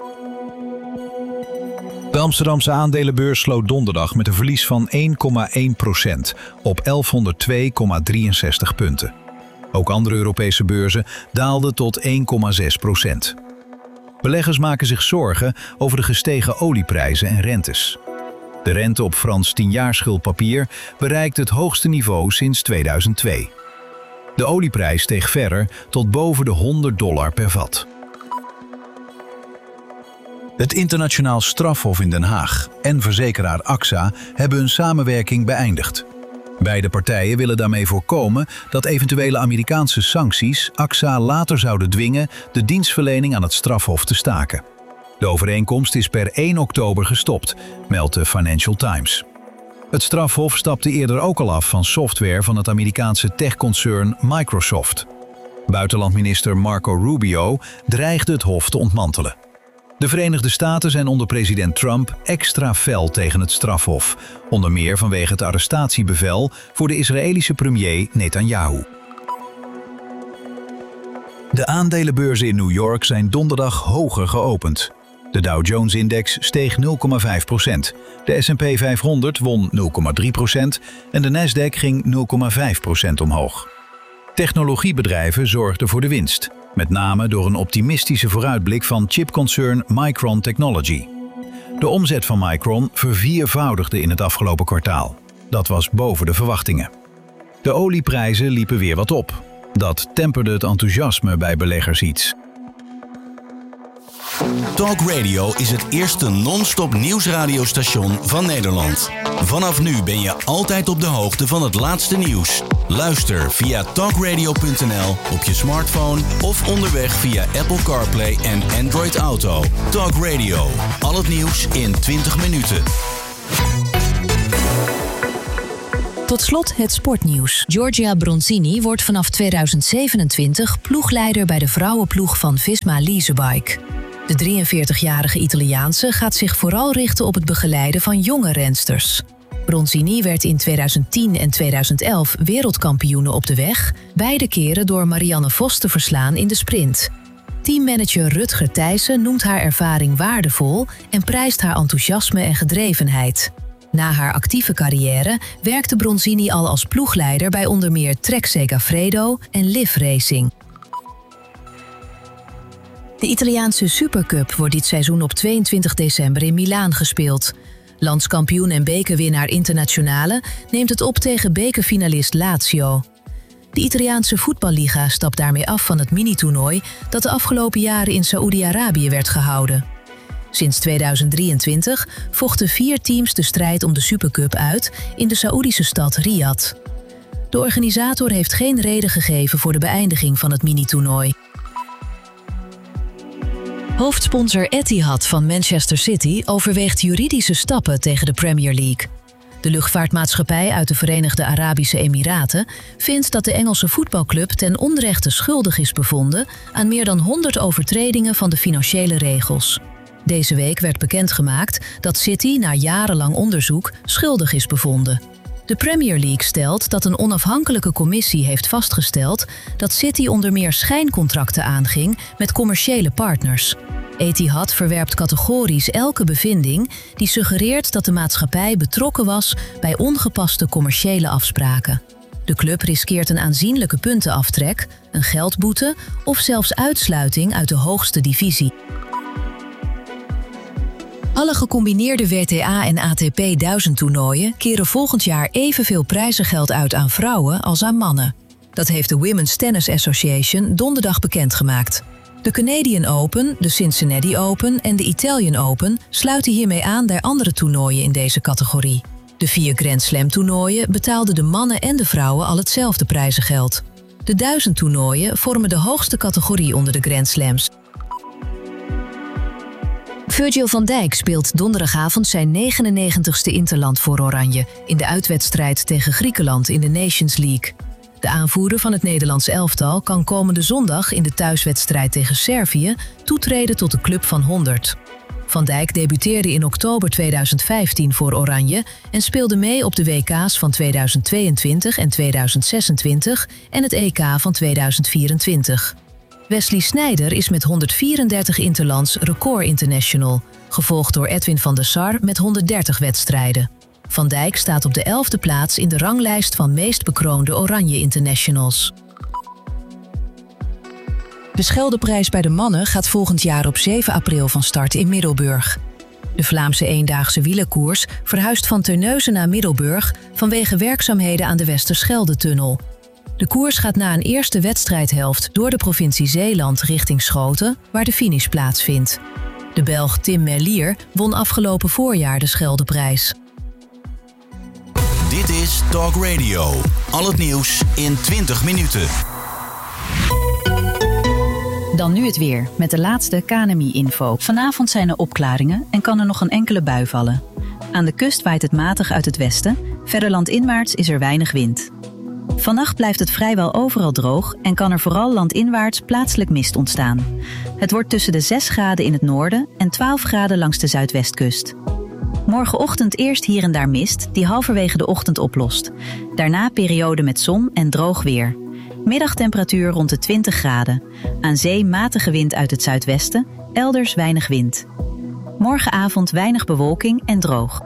De Amsterdamse aandelenbeurs sloot donderdag met een verlies van 1,1% op 1102,63 punten. Ook andere Europese beurzen daalden tot 1,6%. Beleggers maken zich zorgen over de gestegen olieprijzen en rentes. De rente op Frans 10-jaarschuldpapier bereikt het hoogste niveau sinds 2002. De olieprijs steeg verder tot boven de $100 per vat. Het Internationaal Strafhof in Den Haag en verzekeraar AXA hebben hun samenwerking beëindigd. Beide partijen willen daarmee voorkomen dat eventuele Amerikaanse sancties AXA later zouden dwingen de dienstverlening aan het strafhof te staken. De overeenkomst is per 1 oktober gestopt, meldt de Financial Times. Het strafhof stapte eerder ook al af van software van het Amerikaanse techconcern Microsoft. Buitenlandminister Marco Rubio dreigde het hof te ontmantelen. De Verenigde Staten zijn onder president Trump extra fel tegen het strafhof, onder meer vanwege het arrestatiebevel voor de Israëlische premier Netanyahu. De aandelenbeurzen in New York zijn donderdag hoger geopend. De Dow Jones-index steeg 0,5%, de S&P 500 won 0,3% en de Nasdaq ging 0,5% omhoog. Technologiebedrijven zorgden voor de winst, met name door een optimistische vooruitblik van chipconcern Micron Technology. De omzet van Micron verviervoudigde in het afgelopen kwartaal. Dat was boven de verwachtingen. De olieprijzen liepen weer wat op. Dat temperde het enthousiasme bij beleggers iets. Talk Radio is het eerste non-stop nieuwsradiostation van Nederland. Vanaf nu ben je altijd op de hoogte van het laatste nieuws. Luister via talkradio.nl op je smartphone of onderweg via Apple CarPlay en Android Auto. Talk Radio. Al het nieuws in 20 minuten. Tot slot het sportnieuws. Giorgia Bronzini wordt vanaf 2027 ploegleider bij de vrouwenploeg van Visma Leasebike. De 43-jarige Italiaanse gaat zich vooral richten op het begeleiden van jonge rensters. Bronzini werd in 2010 en 2011 wereldkampioene op de weg, beide keren door Marianne Vos te verslaan in de sprint. Teammanager Rutger Thijssen noemt haar ervaring waardevol en prijst haar enthousiasme en gedrevenheid. Na haar actieve carrière werkte Bronzini al als ploegleider bij onder meer Trek Segafredo en Liv Racing. De Italiaanse Supercup wordt dit seizoen op 22 december in Milaan gespeeld. Landskampioen en bekerwinnaar Internazionale neemt het op tegen bekerfinalist Lazio. De Italiaanse voetballiga stapt daarmee af van het mini-toernooi dat de afgelopen jaren in Saoedi-Arabië werd gehouden. Sinds 2023 vochten 4 teams de strijd om de Supercup uit in de Saoedische stad Riyadh. De organisator heeft geen reden gegeven voor de beëindiging van het mini-toernooi. Hoofdsponsor Etihad van Manchester City overweegt juridische stappen tegen de Premier League. De luchtvaartmaatschappij uit de Verenigde Arabische Emiraten vindt dat de Engelse voetbalclub ten onrechte schuldig is bevonden aan meer dan 100 overtredingen van de financiële regels. Deze week werd bekendgemaakt dat City na jarenlang onderzoek schuldig is bevonden. De Premier League stelt dat een onafhankelijke commissie heeft vastgesteld dat City onder meer schijncontracten aanging met commerciële partners. Etihad verwerpt categorisch elke bevinding die suggereert dat de maatschappij betrokken was bij ongepaste commerciële afspraken. De club riskeert een aanzienlijke puntenaftrek, een geldboete of zelfs uitsluiting uit de hoogste divisie. Alle gecombineerde WTA en ATP 1000 toernooien keren volgend jaar evenveel prijzengeld uit aan vrouwen als aan mannen. Dat heeft de Women's Tennis Association donderdag bekendgemaakt. De Canadian Open, de Cincinnati Open en de Italian Open sluiten hiermee aan bij andere toernooien in deze categorie. De 4 Grand Slam toernooien betaalden de mannen en de vrouwen al hetzelfde prijzengeld. De 1000 toernooien vormen de hoogste categorie onder de Grand Slams. Virgil van Dijk speelt donderdagavond zijn 99ste interland voor Oranje in de uitwedstrijd tegen Griekenland in de Nations League. De aanvoerder van het Nederlands elftal kan komende zondag in de thuiswedstrijd tegen Servië toetreden tot de Club van 100. Van Dijk debuteerde in oktober 2015 voor Oranje en speelde mee op de WK's van 2022 en 2026 en het EK van 2024. Wesley Sneijder is met 134 interlands record international, gevolgd door Edwin van der Sar met 130 wedstrijden. Van Dijk staat op de 11e plaats in de ranglijst van meest bekroonde Oranje Internationals. De Scheldeprijs bij de mannen gaat volgend jaar op 7 april van start in Middelburg. De Vlaamse eendaagse wielerkoers verhuist van Terneuzen naar Middelburg vanwege werkzaamheden aan de Westerschelde-tunnel. De koers gaat na een eerste wedstrijdhelft door de provincie Zeeland richting Schoten, waar de finish plaatsvindt. De Belg Tim Merlier won afgelopen voorjaar de Scheldeprijs. Dit is Talk Radio. Al het nieuws in 20 minuten. Dan nu het weer, met de laatste KNMI-info. Vanavond zijn er opklaringen en kan er nog een enkele bui vallen. Aan de kust waait het matig uit het westen, verder landinwaarts is er weinig wind. Vannacht blijft het vrijwel overal droog en kan er vooral landinwaarts plaatselijk mist ontstaan. Het wordt tussen de 6 graden in het noorden en 12 graden langs de zuidwestkust. Morgenochtend eerst hier en daar mist, die halverwege de ochtend oplost. Daarna periode met zon en droog weer. Middagtemperatuur rond de 20 graden. Aan zee matige wind uit het zuidwesten, elders weinig wind. Morgenavond weinig bewolking en droog.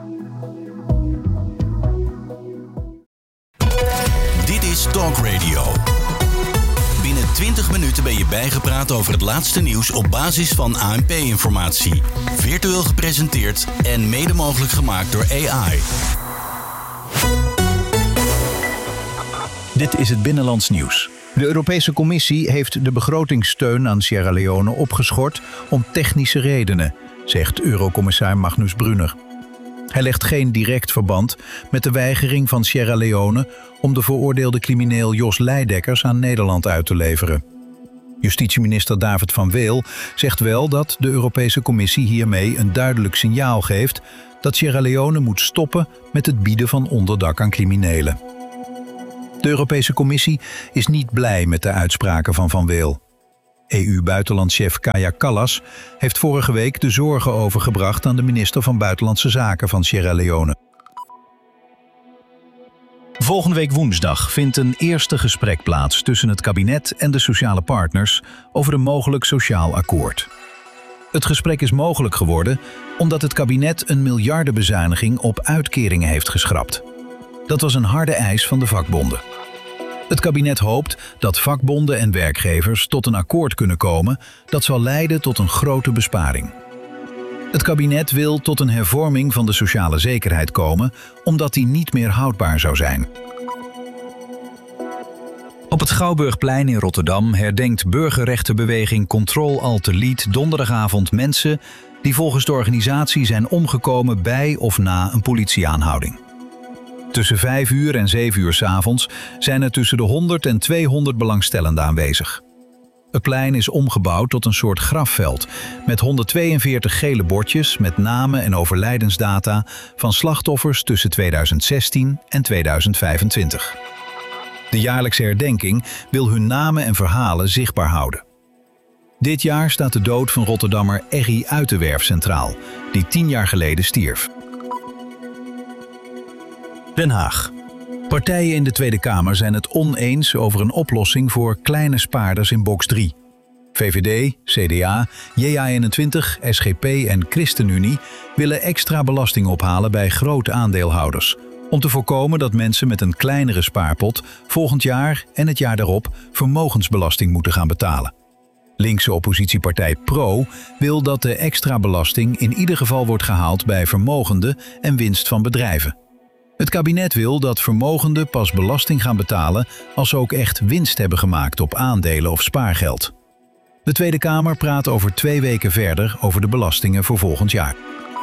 Dit is Talk Radio. Binnen 20 minuten ben je bijgepraat over het laatste nieuws op basis van ANP-informatie. Virtueel gepresenteerd en mede mogelijk gemaakt door AI. Dit is het Binnenlands Nieuws. De Europese Commissie heeft de begrotingssteun aan Sierra Leone opgeschort om technische redenen, zegt Eurocommissaris Magnus Brunner. Hij legt geen direct verband met de weigering van Sierra Leone om de veroordeelde crimineel Jos Leidekkers aan Nederland uit te leveren. Justitieminister David van Weel zegt wel dat de Europese Commissie hiermee een duidelijk signaal geeft dat Sierra Leone moet stoppen met het bieden van onderdak aan criminelen. De Europese Commissie is niet blij met de uitspraken van Van Weel. EU-buitenlandchef Kaja Kallas heeft vorige week de zorgen overgebracht aan de minister van Buitenlandse Zaken van Sierra Leone. Volgende week woensdag vindt een eerste gesprek plaats tussen het kabinet en de sociale partners over een mogelijk sociaal akkoord. Het gesprek is mogelijk geworden omdat het kabinet een miljardenbezuiniging op uitkeringen heeft geschrapt. Dat was een harde eis van de vakbonden. Het kabinet hoopt dat vakbonden en werkgevers tot een akkoord kunnen komen dat zal leiden tot een grote besparing. Het kabinet wil tot een hervorming van de sociale zekerheid komen, omdat die niet meer houdbaar zou zijn. Op het Schouwburgplein in Rotterdam herdenkt burgerrechtenbeweging Control-Alt-Delete donderdagavond mensen die volgens de organisatie zijn omgekomen bij of na een politieaanhouding. Tussen 5 uur en 7 uur 's avonds zijn er tussen de 100 en 200 belangstellenden aanwezig. Het plein is omgebouwd tot een soort grafveld met 142 gele bordjes met namen en overlijdensdata van slachtoffers tussen 2016 en 2025. De jaarlijkse herdenking wil hun namen en verhalen zichtbaar houden. Dit jaar staat de dood van Rotterdammer Eggy Uitenwerf centraal, die 10 jaar geleden stierf. Den Haag. Partijen in de Tweede Kamer zijn het oneens over een oplossing voor kleine spaarders in box 3. VVD, CDA, JA21, SGP en ChristenUnie willen extra belasting ophalen bij grote aandeelhouders, om te voorkomen dat mensen met een kleinere spaarpot volgend jaar en het jaar daarop vermogensbelasting moeten gaan betalen. Linkse oppositiepartij PRO wil dat de extra belasting in ieder geval wordt gehaald bij vermogenden en winst van bedrijven. Het kabinet wil dat vermogenden pas belasting gaan betalen als ze ook echt winst hebben gemaakt op aandelen of spaargeld. De Tweede Kamer praat over 2 weken verder over de belastingen voor volgend jaar.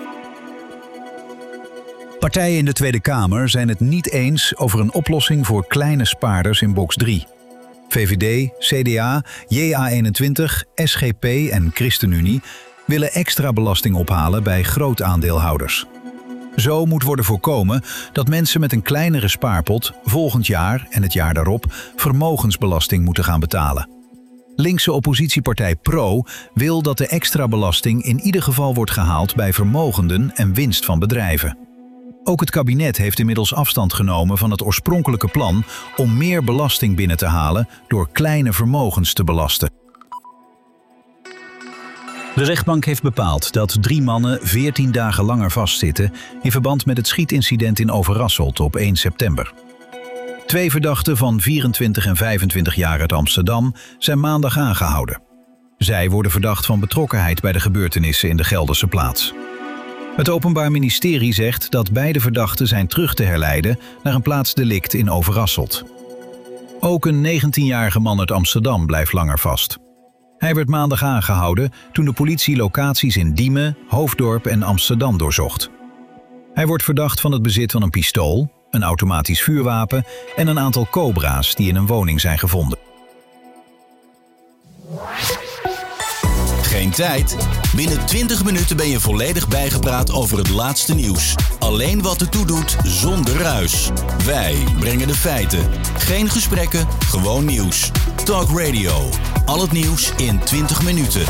Partijen in de Tweede Kamer zijn het niet eens over een oplossing voor kleine spaarders in box 3. VVD, CDA, JA21, SGP en ChristenUnie willen extra belasting ophalen bij grootaandeelhouders. Zo moet worden voorkomen dat mensen met een kleinere spaarpot volgend jaar en het jaar daarop vermogensbelasting moeten gaan betalen. Linkse oppositiepartij PRO wil dat de extra belasting in ieder geval wordt gehaald bij vermogenden en winst van bedrijven. Ook het kabinet heeft inmiddels afstand genomen van het oorspronkelijke plan om meer belasting binnen te halen door kleine vermogens te belasten. De rechtbank heeft bepaald dat 3 mannen 14 dagen langer vastzitten in verband met het schietincident in Overasselt op 1 september. 2 verdachten van 24 en 25 jaar uit Amsterdam zijn maandag aangehouden. Zij worden verdacht van betrokkenheid bij de gebeurtenissen in de Gelderse plaats. Het Openbaar Ministerie zegt dat beide verdachten zijn terug te herleiden naar een plaatsdelict in Overasselt. Ook een 19-jarige man uit Amsterdam blijft langer vast. Hij werd maandag aangehouden toen de politie locaties in Diemen, Hoofddorp en Amsterdam doorzocht. Hij wordt verdacht van het bezit van een pistool, een automatisch vuurwapen en een aantal cobra's die in een woning zijn gevonden. Geen tijd? Binnen 20 minuten ben je volledig bijgepraat over het laatste nieuws. Alleen wat ertoe doet, zonder ruis. Wij brengen de feiten. Geen gesprekken, gewoon nieuws. Talk Radio. Al het nieuws in 20 minuten.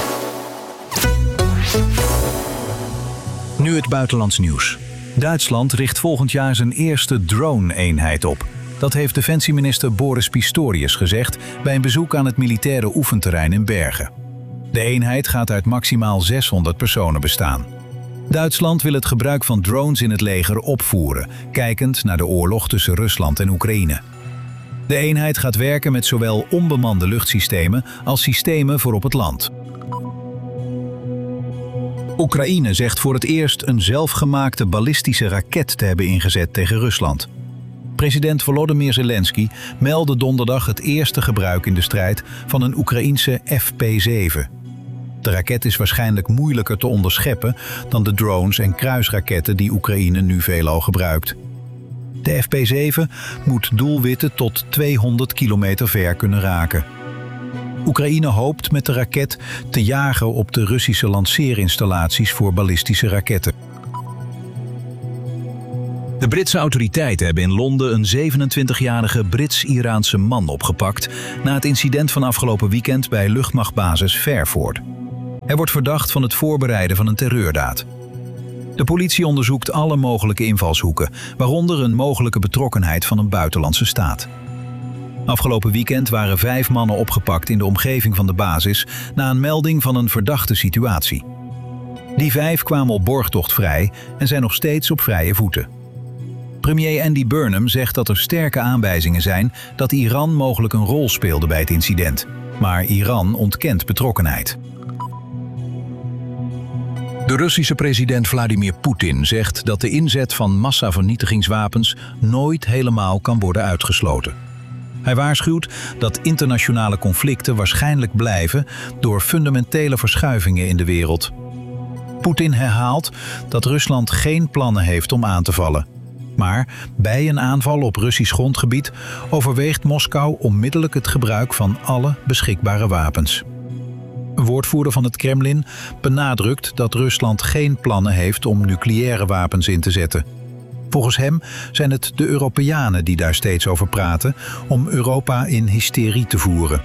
Nu het buitenlands nieuws. Duitsland richt volgend jaar zijn eerste drone-eenheid op. Dat heeft defensieminister Boris Pistorius gezegd bij een bezoek aan het militaire oefenterrein in Bergen. De eenheid gaat uit maximaal 600 personen bestaan. Duitsland wil het gebruik van drones in het leger opvoeren, kijkend naar de oorlog tussen Rusland en Oekraïne. De eenheid gaat werken met zowel onbemande luchtsystemen als systemen voor op het land. Oekraïne zegt voor het eerst een zelfgemaakte ballistische raket te hebben ingezet tegen Rusland. President Volodymyr Zelensky meldde donderdag het eerste gebruik in de strijd van een Oekraïense FP7. De raket is waarschijnlijk moeilijker te onderscheppen dan de drones en kruisraketten die Oekraïne nu veelal gebruikt. De FP7 moet doelwitten tot 200 kilometer ver kunnen raken. Oekraïne hoopt met de raket te jagen op de Russische lanceerinstallaties voor ballistische raketten. De Britse autoriteiten hebben in Londen een 27-jarige Brits-Iraanse man opgepakt na het incident van afgelopen weekend bij luchtmachtbasis Fairford. Hij wordt verdacht van het voorbereiden van een terreurdaad. De politie onderzoekt alle mogelijke invalshoeken, waaronder een mogelijke betrokkenheid van een buitenlandse staat. Afgelopen weekend waren 5 mannen opgepakt in de omgeving van de basis na een melding van een verdachte situatie. Die 5 kwamen op borgtocht vrij en zijn nog steeds op vrije voeten. Premier Andy Burnham zegt dat er sterke aanwijzingen zijn dat Iran mogelijk een rol speelde bij het incident. Maar Iran ontkent betrokkenheid. De Russische president Vladimir Poetin zegt dat de inzet van massavernietigingswapens nooit helemaal kan worden uitgesloten. Hij waarschuwt dat internationale conflicten waarschijnlijk blijven door fundamentele verschuivingen in de wereld. Poetin herhaalt dat Rusland geen plannen heeft om aan te vallen. Maar bij een aanval op Russisch grondgebied overweegt Moskou onmiddellijk het gebruik van alle beschikbare wapens. Een woordvoerder van het Kremlin benadrukt dat Rusland geen plannen heeft om nucleaire wapens in te zetten. Volgens hem zijn het de Europeanen die daar steeds over praten om Europa in hysterie te voeren.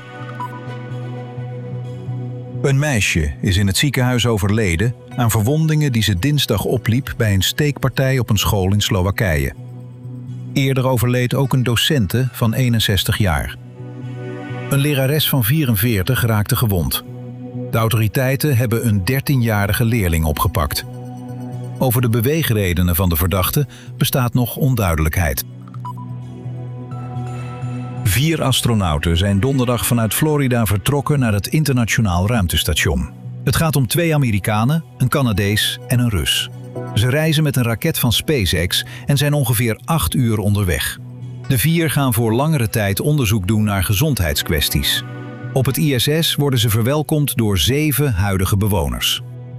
Een meisje is in het ziekenhuis overleden aan verwondingen die ze dinsdag opliep bij een steekpartij op een school in Slowakije. Eerder overleed ook een docente van 61 jaar. Een lerares van 44 raakte gewond. De autoriteiten hebben een 13-jarige leerling opgepakt. Over de beweegredenen van de verdachte bestaat nog onduidelijkheid. 4 astronauten zijn donderdag vanuit Florida vertrokken naar het internationaal ruimtestation. Het gaat om 2 Amerikanen, een Canadees en een Rus. Ze reizen met een raket van SpaceX en zijn ongeveer 8 uur onderweg. De 4 gaan voor langere tijd onderzoek doen naar gezondheidskwesties. Op het ISS worden ze verwelkomd door 7 huidige bewoners.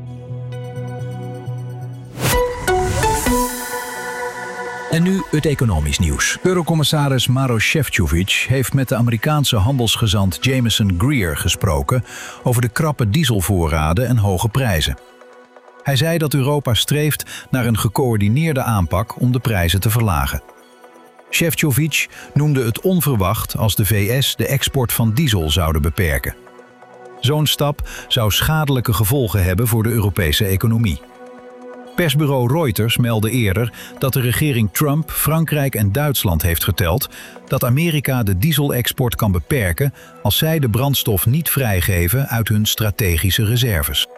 En nu het economisch nieuws. Eurocommissaris Maroš Šefčovič heeft met de Amerikaanse handelsgezant Jameson Greer gesproken over de krappe dieselvoorraden en hoge prijzen. Hij zei dat Europa streeft naar een gecoördineerde aanpak om de prijzen te verlagen. Šefčovič noemde het onverwacht als de VS de export van diesel zouden beperken. Zo'n stap zou schadelijke gevolgen hebben voor de Europese economie. Persbureau Reuters meldde eerder dat de regering Trump Frankrijk en Duitsland heeft geteld dat Amerika de dieselexport kan beperken als zij de brandstof niet vrijgeven uit hun strategische reserves.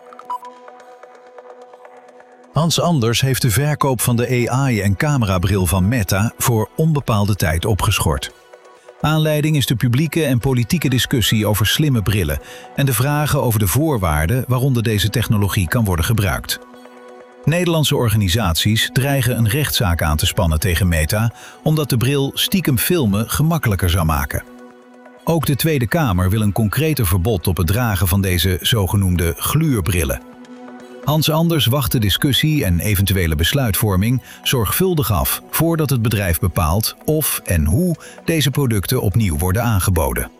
Hans Anders heeft de verkoop van de AI- en camerabril van Meta voor onbepaalde tijd opgeschort. Aanleiding is de publieke en politieke discussie over slimme brillen en de vragen over de voorwaarden waaronder deze technologie kan worden gebruikt. Nederlandse organisaties dreigen een rechtszaak aan te spannen tegen Meta, omdat de bril stiekem filmen gemakkelijker zou maken. Ook de Tweede Kamer wil een concreter verbod op het dragen van deze zogenoemde gluurbrillen. Hans Anders wacht de discussie en eventuele besluitvorming zorgvuldig af voordat het bedrijf bepaalt of en hoe deze producten opnieuw worden aangeboden.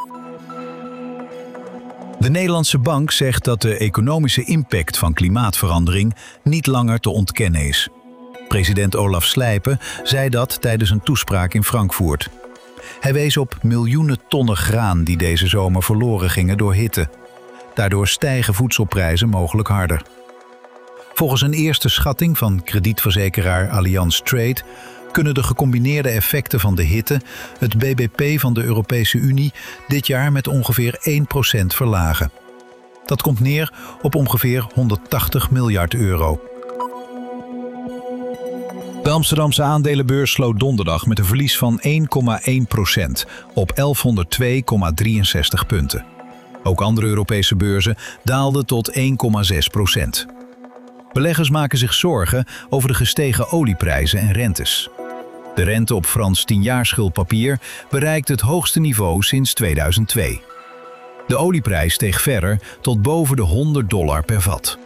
De Nederlandse Bank zegt dat de economische impact van klimaatverandering niet langer te ontkennen is. President Olaf Slijpen zei dat tijdens een toespraak in Frankfurt. Hij wees op miljoenen tonnen graan die deze zomer verloren gingen door hitte. Daardoor stijgen voedselprijzen mogelijk harder. Volgens een eerste schatting van kredietverzekeraar Allianz Trade kunnen de gecombineerde effecten van de hitte het BBP van de Europese Unie dit jaar met ongeveer 1% verlagen. Dat komt neer op ongeveer 180 miljard euro. De Amsterdamse aandelenbeurs sloot donderdag met een verlies van 1,1% op 1102,63 punten. Ook andere Europese beurzen daalden tot 1,6%. Beleggers maken zich zorgen over de gestegen olieprijzen en rentes. De rente op Frans 10-jaar schuldpapier bereikt het hoogste niveau sinds 2002. De olieprijs steeg verder tot boven de $100 per vat.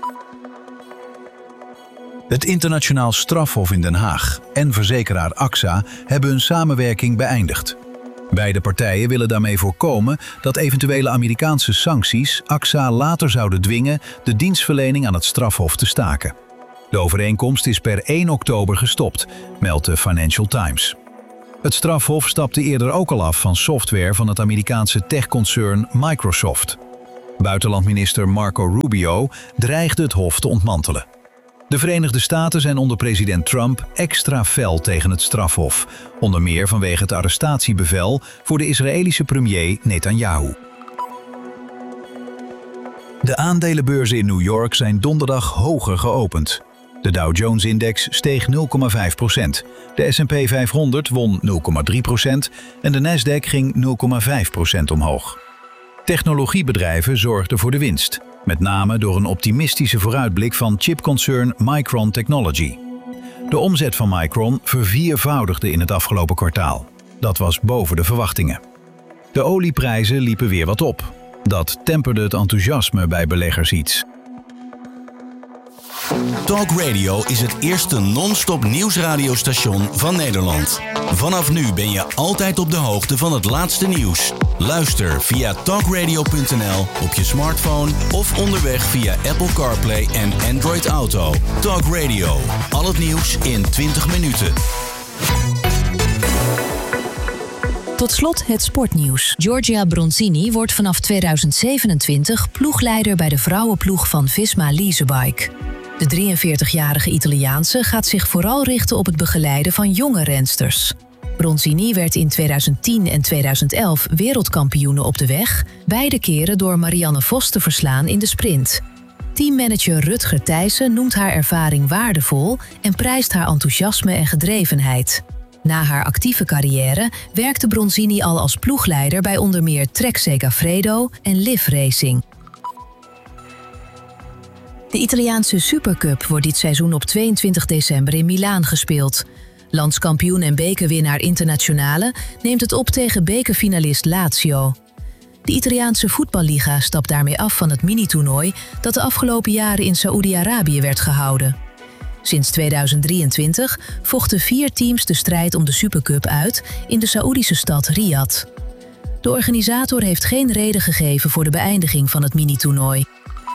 Het Internationaal Strafhof in Den Haag en verzekeraar AXA hebben hun samenwerking beëindigd. Beide partijen willen daarmee voorkomen dat eventuele Amerikaanse sancties AXA later zouden dwingen de dienstverlening aan het strafhof te staken. De overeenkomst is per 1 oktober gestopt, meldt de Financial Times. Het strafhof stapte eerder ook al af van software van het Amerikaanse techconcern Microsoft. Buitenlandminister Marco Rubio dreigde het hof te ontmantelen. De Verenigde Staten zijn onder president Trump extra fel tegen het strafhof, onder meer vanwege het arrestatiebevel voor de Israëlische premier Netanyahu. De aandelenbeurzen in New York zijn donderdag hoger geopend. De Dow Jones-index steeg 0,5%. De S&P 500 won 0,3% en de Nasdaq ging 0,5% omhoog. Technologiebedrijven zorgden voor de winst, met name door een optimistische vooruitblik van chipconcern Micron Technology. De omzet van Micron verviervoudigde in het afgelopen kwartaal. Dat was boven de verwachtingen. De olieprijzen liepen weer wat op. Dat temperde het enthousiasme bij beleggers iets. Talk Radio is het eerste non-stop nieuwsradiostation van Nederland. Vanaf nu ben je altijd op de hoogte van het laatste nieuws. Luister via talkradio.nl op je smartphone of onderweg via Apple CarPlay en Android Auto. Talk Radio, al het nieuws in 20 minuten. Tot slot het sportnieuws. Giorgia Bronzini wordt vanaf 2027 ploegleider bij de vrouwenploeg van Visma Leasebike. De 43-jarige Italiaanse gaat zich vooral richten op het begeleiden van jonge rensters. Bronzini werd in 2010 en 2011 wereldkampioene op de weg, beide keren door Marianne Vos te verslaan in de sprint. Teammanager Rutger Thijssen noemt haar ervaring waardevol en prijst haar enthousiasme en gedrevenheid. Na haar actieve carrière werkte Bronzini al als ploegleider bij onder meer Trek Segafredo en Liv Racing. De Italiaanse Supercup wordt dit seizoen op 22 december in Milaan gespeeld. Landskampioen en bekerwinnaar Internazionale neemt het op tegen bekerfinalist Lazio. De Italiaanse voetballiga stapt daarmee af van het minitoernooi dat de afgelopen jaren in Saoedi-Arabië werd gehouden. Sinds 2023 vochten 4 teams de strijd om de Supercup uit in de Saoedische stad Riyadh. De organisator heeft geen reden gegeven voor de beëindiging van het minitoernooi.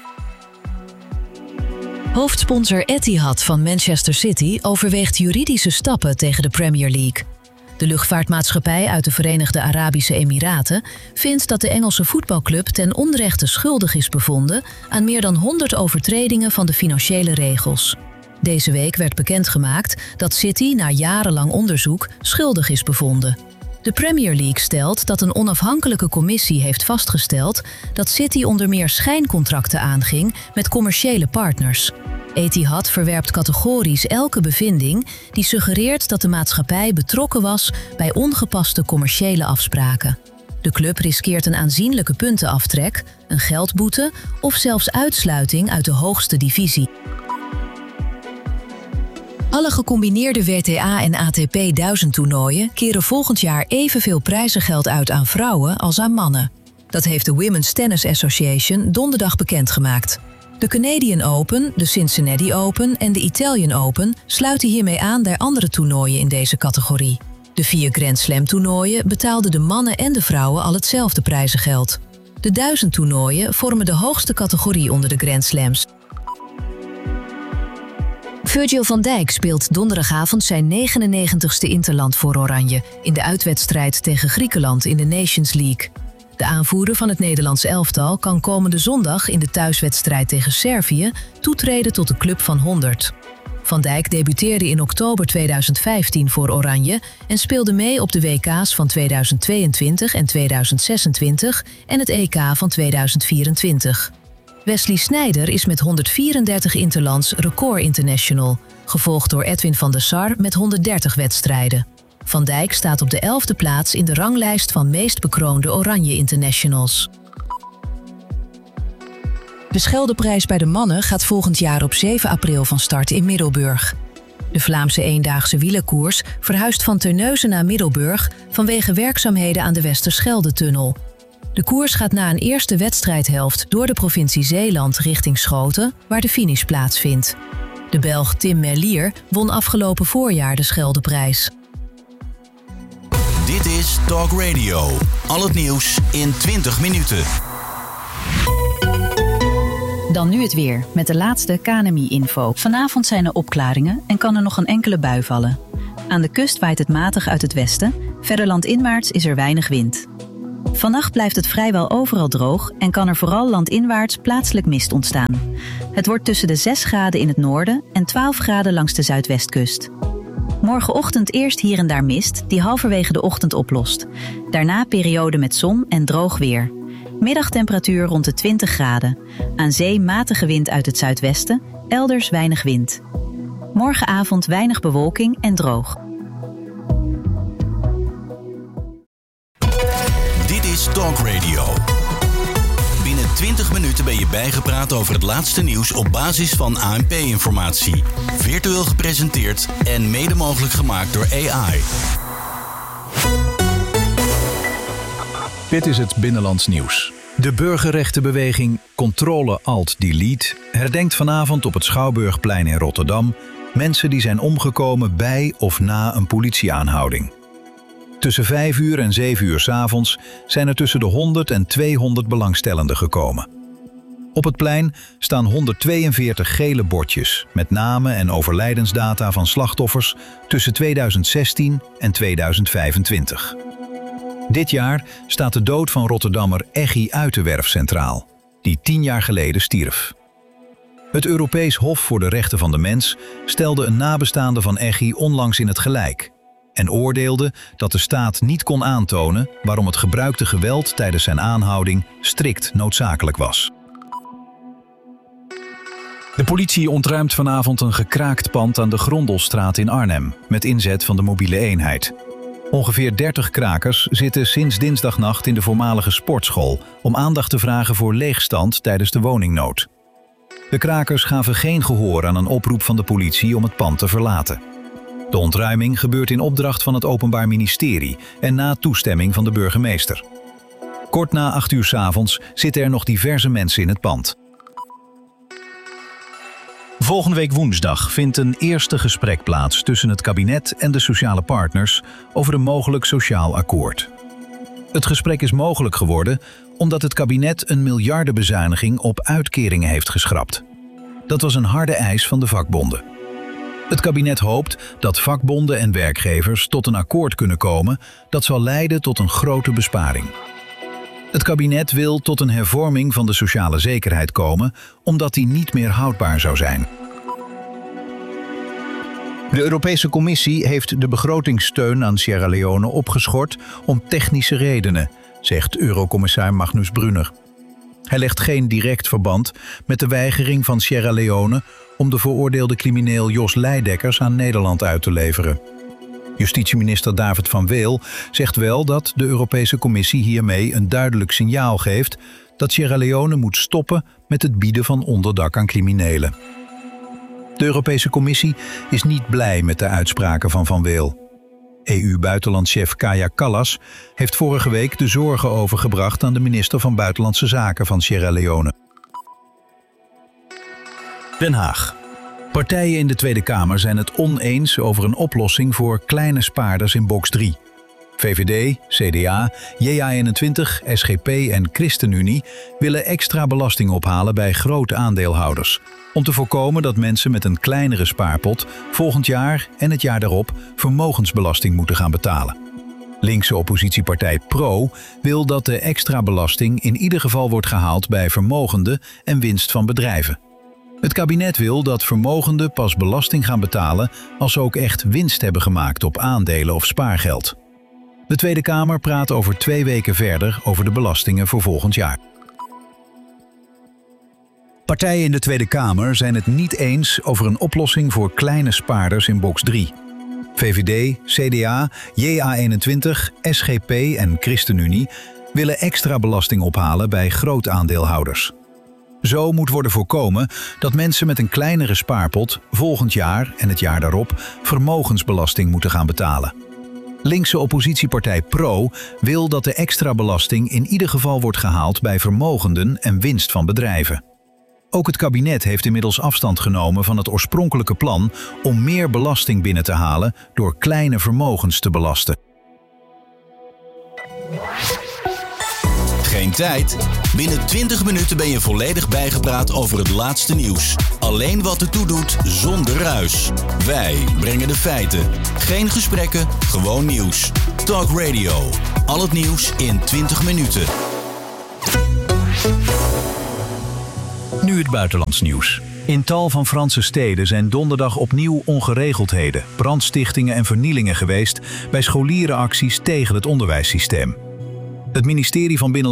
Hoofdsponsor Etihad van Manchester City overweegt juridische stappen tegen de Premier League. De luchtvaartmaatschappij uit de Verenigde Arabische Emiraten vindt dat de Engelse voetbalclub ten onrechte schuldig is bevonden aan meer dan 100 overtredingen van de financiële regels. Deze week werd bekendgemaakt dat City na jarenlang onderzoek schuldig is bevonden. De Premier League stelt dat een onafhankelijke commissie heeft vastgesteld dat City onder meer schijncontracten aanging met commerciële partners. Etihad verwerpt categorisch elke bevinding die suggereert dat de maatschappij betrokken was bij ongepaste commerciële afspraken. De club riskeert een aanzienlijke puntenaftrek, een geldboete of zelfs uitsluiting uit de hoogste divisie. Alle gecombineerde WTA en ATP 1000 toernooien keren volgend jaar evenveel prijzengeld uit aan vrouwen als aan mannen. Dat heeft de Women's Tennis Association donderdag bekendgemaakt. De Canadian Open, de Cincinnati Open en de Italian Open sluiten hiermee aan bij andere toernooien in deze categorie. De 4 Grand Slam toernooien betaalden de mannen en de vrouwen al hetzelfde prijzengeld. De 1000 toernooien vormen de hoogste categorie onder de Grand Slams. Virgil van Dijk speelt donderdagavond zijn 99ste interland voor Oranje in de uitwedstrijd tegen Griekenland in de Nations League. De aanvoerder van het Nederlands elftal kan komende zondag in de thuiswedstrijd tegen Servië toetreden tot de Club van 100. Van Dijk debuteerde in oktober 2015 voor Oranje en speelde mee op de WK's van 2022 en 2026 en het EK van 2024. Wesley Sneijder is met 134 interlands record international, gevolgd door Edwin van der Sar met 130 wedstrijden. Van Dijk staat op de 11e plaats in de ranglijst van meest bekroonde Oranje Internationals. De Scheldeprijs bij de mannen gaat volgend jaar op 7 april van start in Middelburg. De Vlaamse eendaagse wielerkoers verhuist van Terneuzen naar Middelburg vanwege werkzaamheden aan de Westerschelde-tunnel. De koers gaat na een eerste wedstrijdhelft door de provincie Zeeland richting Schoten, waar de finish plaatsvindt. De Belg Tim Merlier won afgelopen voorjaar de Scheldeprijs. Dit is Talk Radio. Al het nieuws in 20 minuten. Dan nu het weer, met de laatste KNMI-info. Vanavond zijn er opklaringen en kan er nog een enkele bui vallen. Aan de kust waait het matig uit het westen, verder landinwaarts is er weinig wind. Vannacht blijft het vrijwel overal droog en kan er vooral landinwaarts plaatselijk mist ontstaan. Het wordt tussen de 6 graden in het noorden en 12 graden langs de zuidwestkust. Morgenochtend eerst hier en daar mist, die halverwege de ochtend oplost. Daarna periode met zon en droog weer. Middagtemperatuur rond de 20 graden. Aan zee matige wind uit het zuidwesten, elders weinig wind. Morgenavond weinig bewolking en droog. Dit is Talk Radio. Binnen 20 minuten ben je bijgepraat over het laatste nieuws op basis van ANP-informatie. Virtueel gepresenteerd en mede mogelijk gemaakt door AI. Dit is het Binnenlands Nieuws. De burgerrechtenbeweging Controle-Alt-Delete herdenkt vanavond op het Schouwburgplein in Rotterdam mensen die zijn omgekomen bij of na een politieaanhouding. Tussen 5 uur en 7 uur 's avonds zijn er tussen de 100 en 200 belangstellenden gekomen. Op het plein staan 142 gele bordjes met namen en overlijdensdata van slachtoffers tussen 2016 en 2025. Dit jaar staat de dood van Rotterdammer Eggy Uitenwerf centraal, die 10 jaar geleden stierf. Het Europees Hof voor de Rechten van de Mens stelde een nabestaande van Eggy onlangs in het gelijk en oordeelde dat de staat niet kon aantonen waarom het gebruikte geweld tijdens zijn aanhouding strikt noodzakelijk was. De politie ontruimt vanavond een gekraakt pand aan de Grondelstraat in Arnhem met inzet van de mobiele eenheid. Ongeveer 30 krakers zitten sinds dinsdagnacht in de voormalige sportschool om aandacht te vragen voor leegstand tijdens de woningnood. De krakers gaven geen gehoor aan een oproep van de politie om het pand te verlaten. De ontruiming gebeurt in opdracht van het Openbaar Ministerie en na toestemming van de burgemeester. Kort na 8 uur 's avonds zitten er nog diverse mensen in het pand. Volgende week woensdag vindt een eerste gesprek plaats tussen het kabinet en de sociale partners over een mogelijk sociaal akkoord. Het gesprek is mogelijk geworden omdat het kabinet een miljardenbezuiniging op uitkeringen heeft geschrapt. Dat was een harde eis van de vakbonden. Het kabinet hoopt dat vakbonden en werkgevers tot een akkoord kunnen komen dat zal leiden tot een grote besparing. Het kabinet wil tot een hervorming van de sociale zekerheid komen, omdat die niet meer houdbaar zou zijn. De Europese Commissie heeft de begrotingssteun aan Sierra Leone opgeschort om technische redenen, zegt Eurocommissaris Magnus Brunner. Hij legt geen direct verband met de weigering van Sierra Leone om de veroordeelde crimineel Jos Leidekkers aan Nederland uit te leveren. Justitieminister David van Weel zegt wel dat de Europese Commissie hiermee een duidelijk signaal geeft dat Sierra Leone moet stoppen met het bieden van onderdak aan criminelen. De Europese Commissie is niet blij met de uitspraken van Van Weel. EU-buitenlandchef Kaja Kallas heeft vorige week de zorgen overgebracht aan de minister van Buitenlandse Zaken van Sierra Leone. Den Haag. Partijen in de Tweede Kamer zijn het oneens over een oplossing voor kleine spaarders in box 3. VVD, CDA, JA21, SGP en ChristenUnie willen extra belasting ophalen bij grote aandeelhouders, om te voorkomen dat mensen met een kleinere spaarpot volgend jaar en het jaar daarop vermogensbelasting moeten gaan betalen. Linkse oppositiepartij PRO wil dat de extra belasting in ieder geval wordt gehaald bij vermogenden en winst van bedrijven. Het kabinet wil dat vermogenden pas belasting gaan betalen als ze ook echt winst hebben gemaakt op aandelen of spaargeld. De Tweede Kamer praat over 2 weken verder over de belastingen voor volgend jaar. Partijen in de Tweede Kamer zijn het niet eens over een oplossing voor kleine spaarders in box 3. VVD, CDA, JA21, SGP en ChristenUnie willen extra belasting ophalen bij grootaandeelhouders. Zo moet worden voorkomen dat mensen met een kleinere spaarpot volgend jaar en het jaar daarop vermogensbelasting moeten gaan betalen. Linkse oppositiepartij PRO wil dat de extra belasting in ieder geval wordt gehaald bij vermogenden en winst van bedrijven. Ook het kabinet heeft inmiddels afstand genomen van het oorspronkelijke plan om meer belasting binnen te halen door kleine vermogens te belasten. Geen tijd? Binnen 20 minuten ben je volledig bijgepraat over het laatste nieuws. Alleen wat ertoe doet, zonder ruis. Wij brengen de feiten. Geen gesprekken, gewoon nieuws. Talk Radio. Al het nieuws in 20 minuten. Nu het buitenlands nieuws. In tal van Franse steden zijn donderdag opnieuw ongeregeldheden, brandstichtingen en vernielingen geweest bij scholierenacties tegen het onderwijssysteem. Het ministerie van Binnenlandse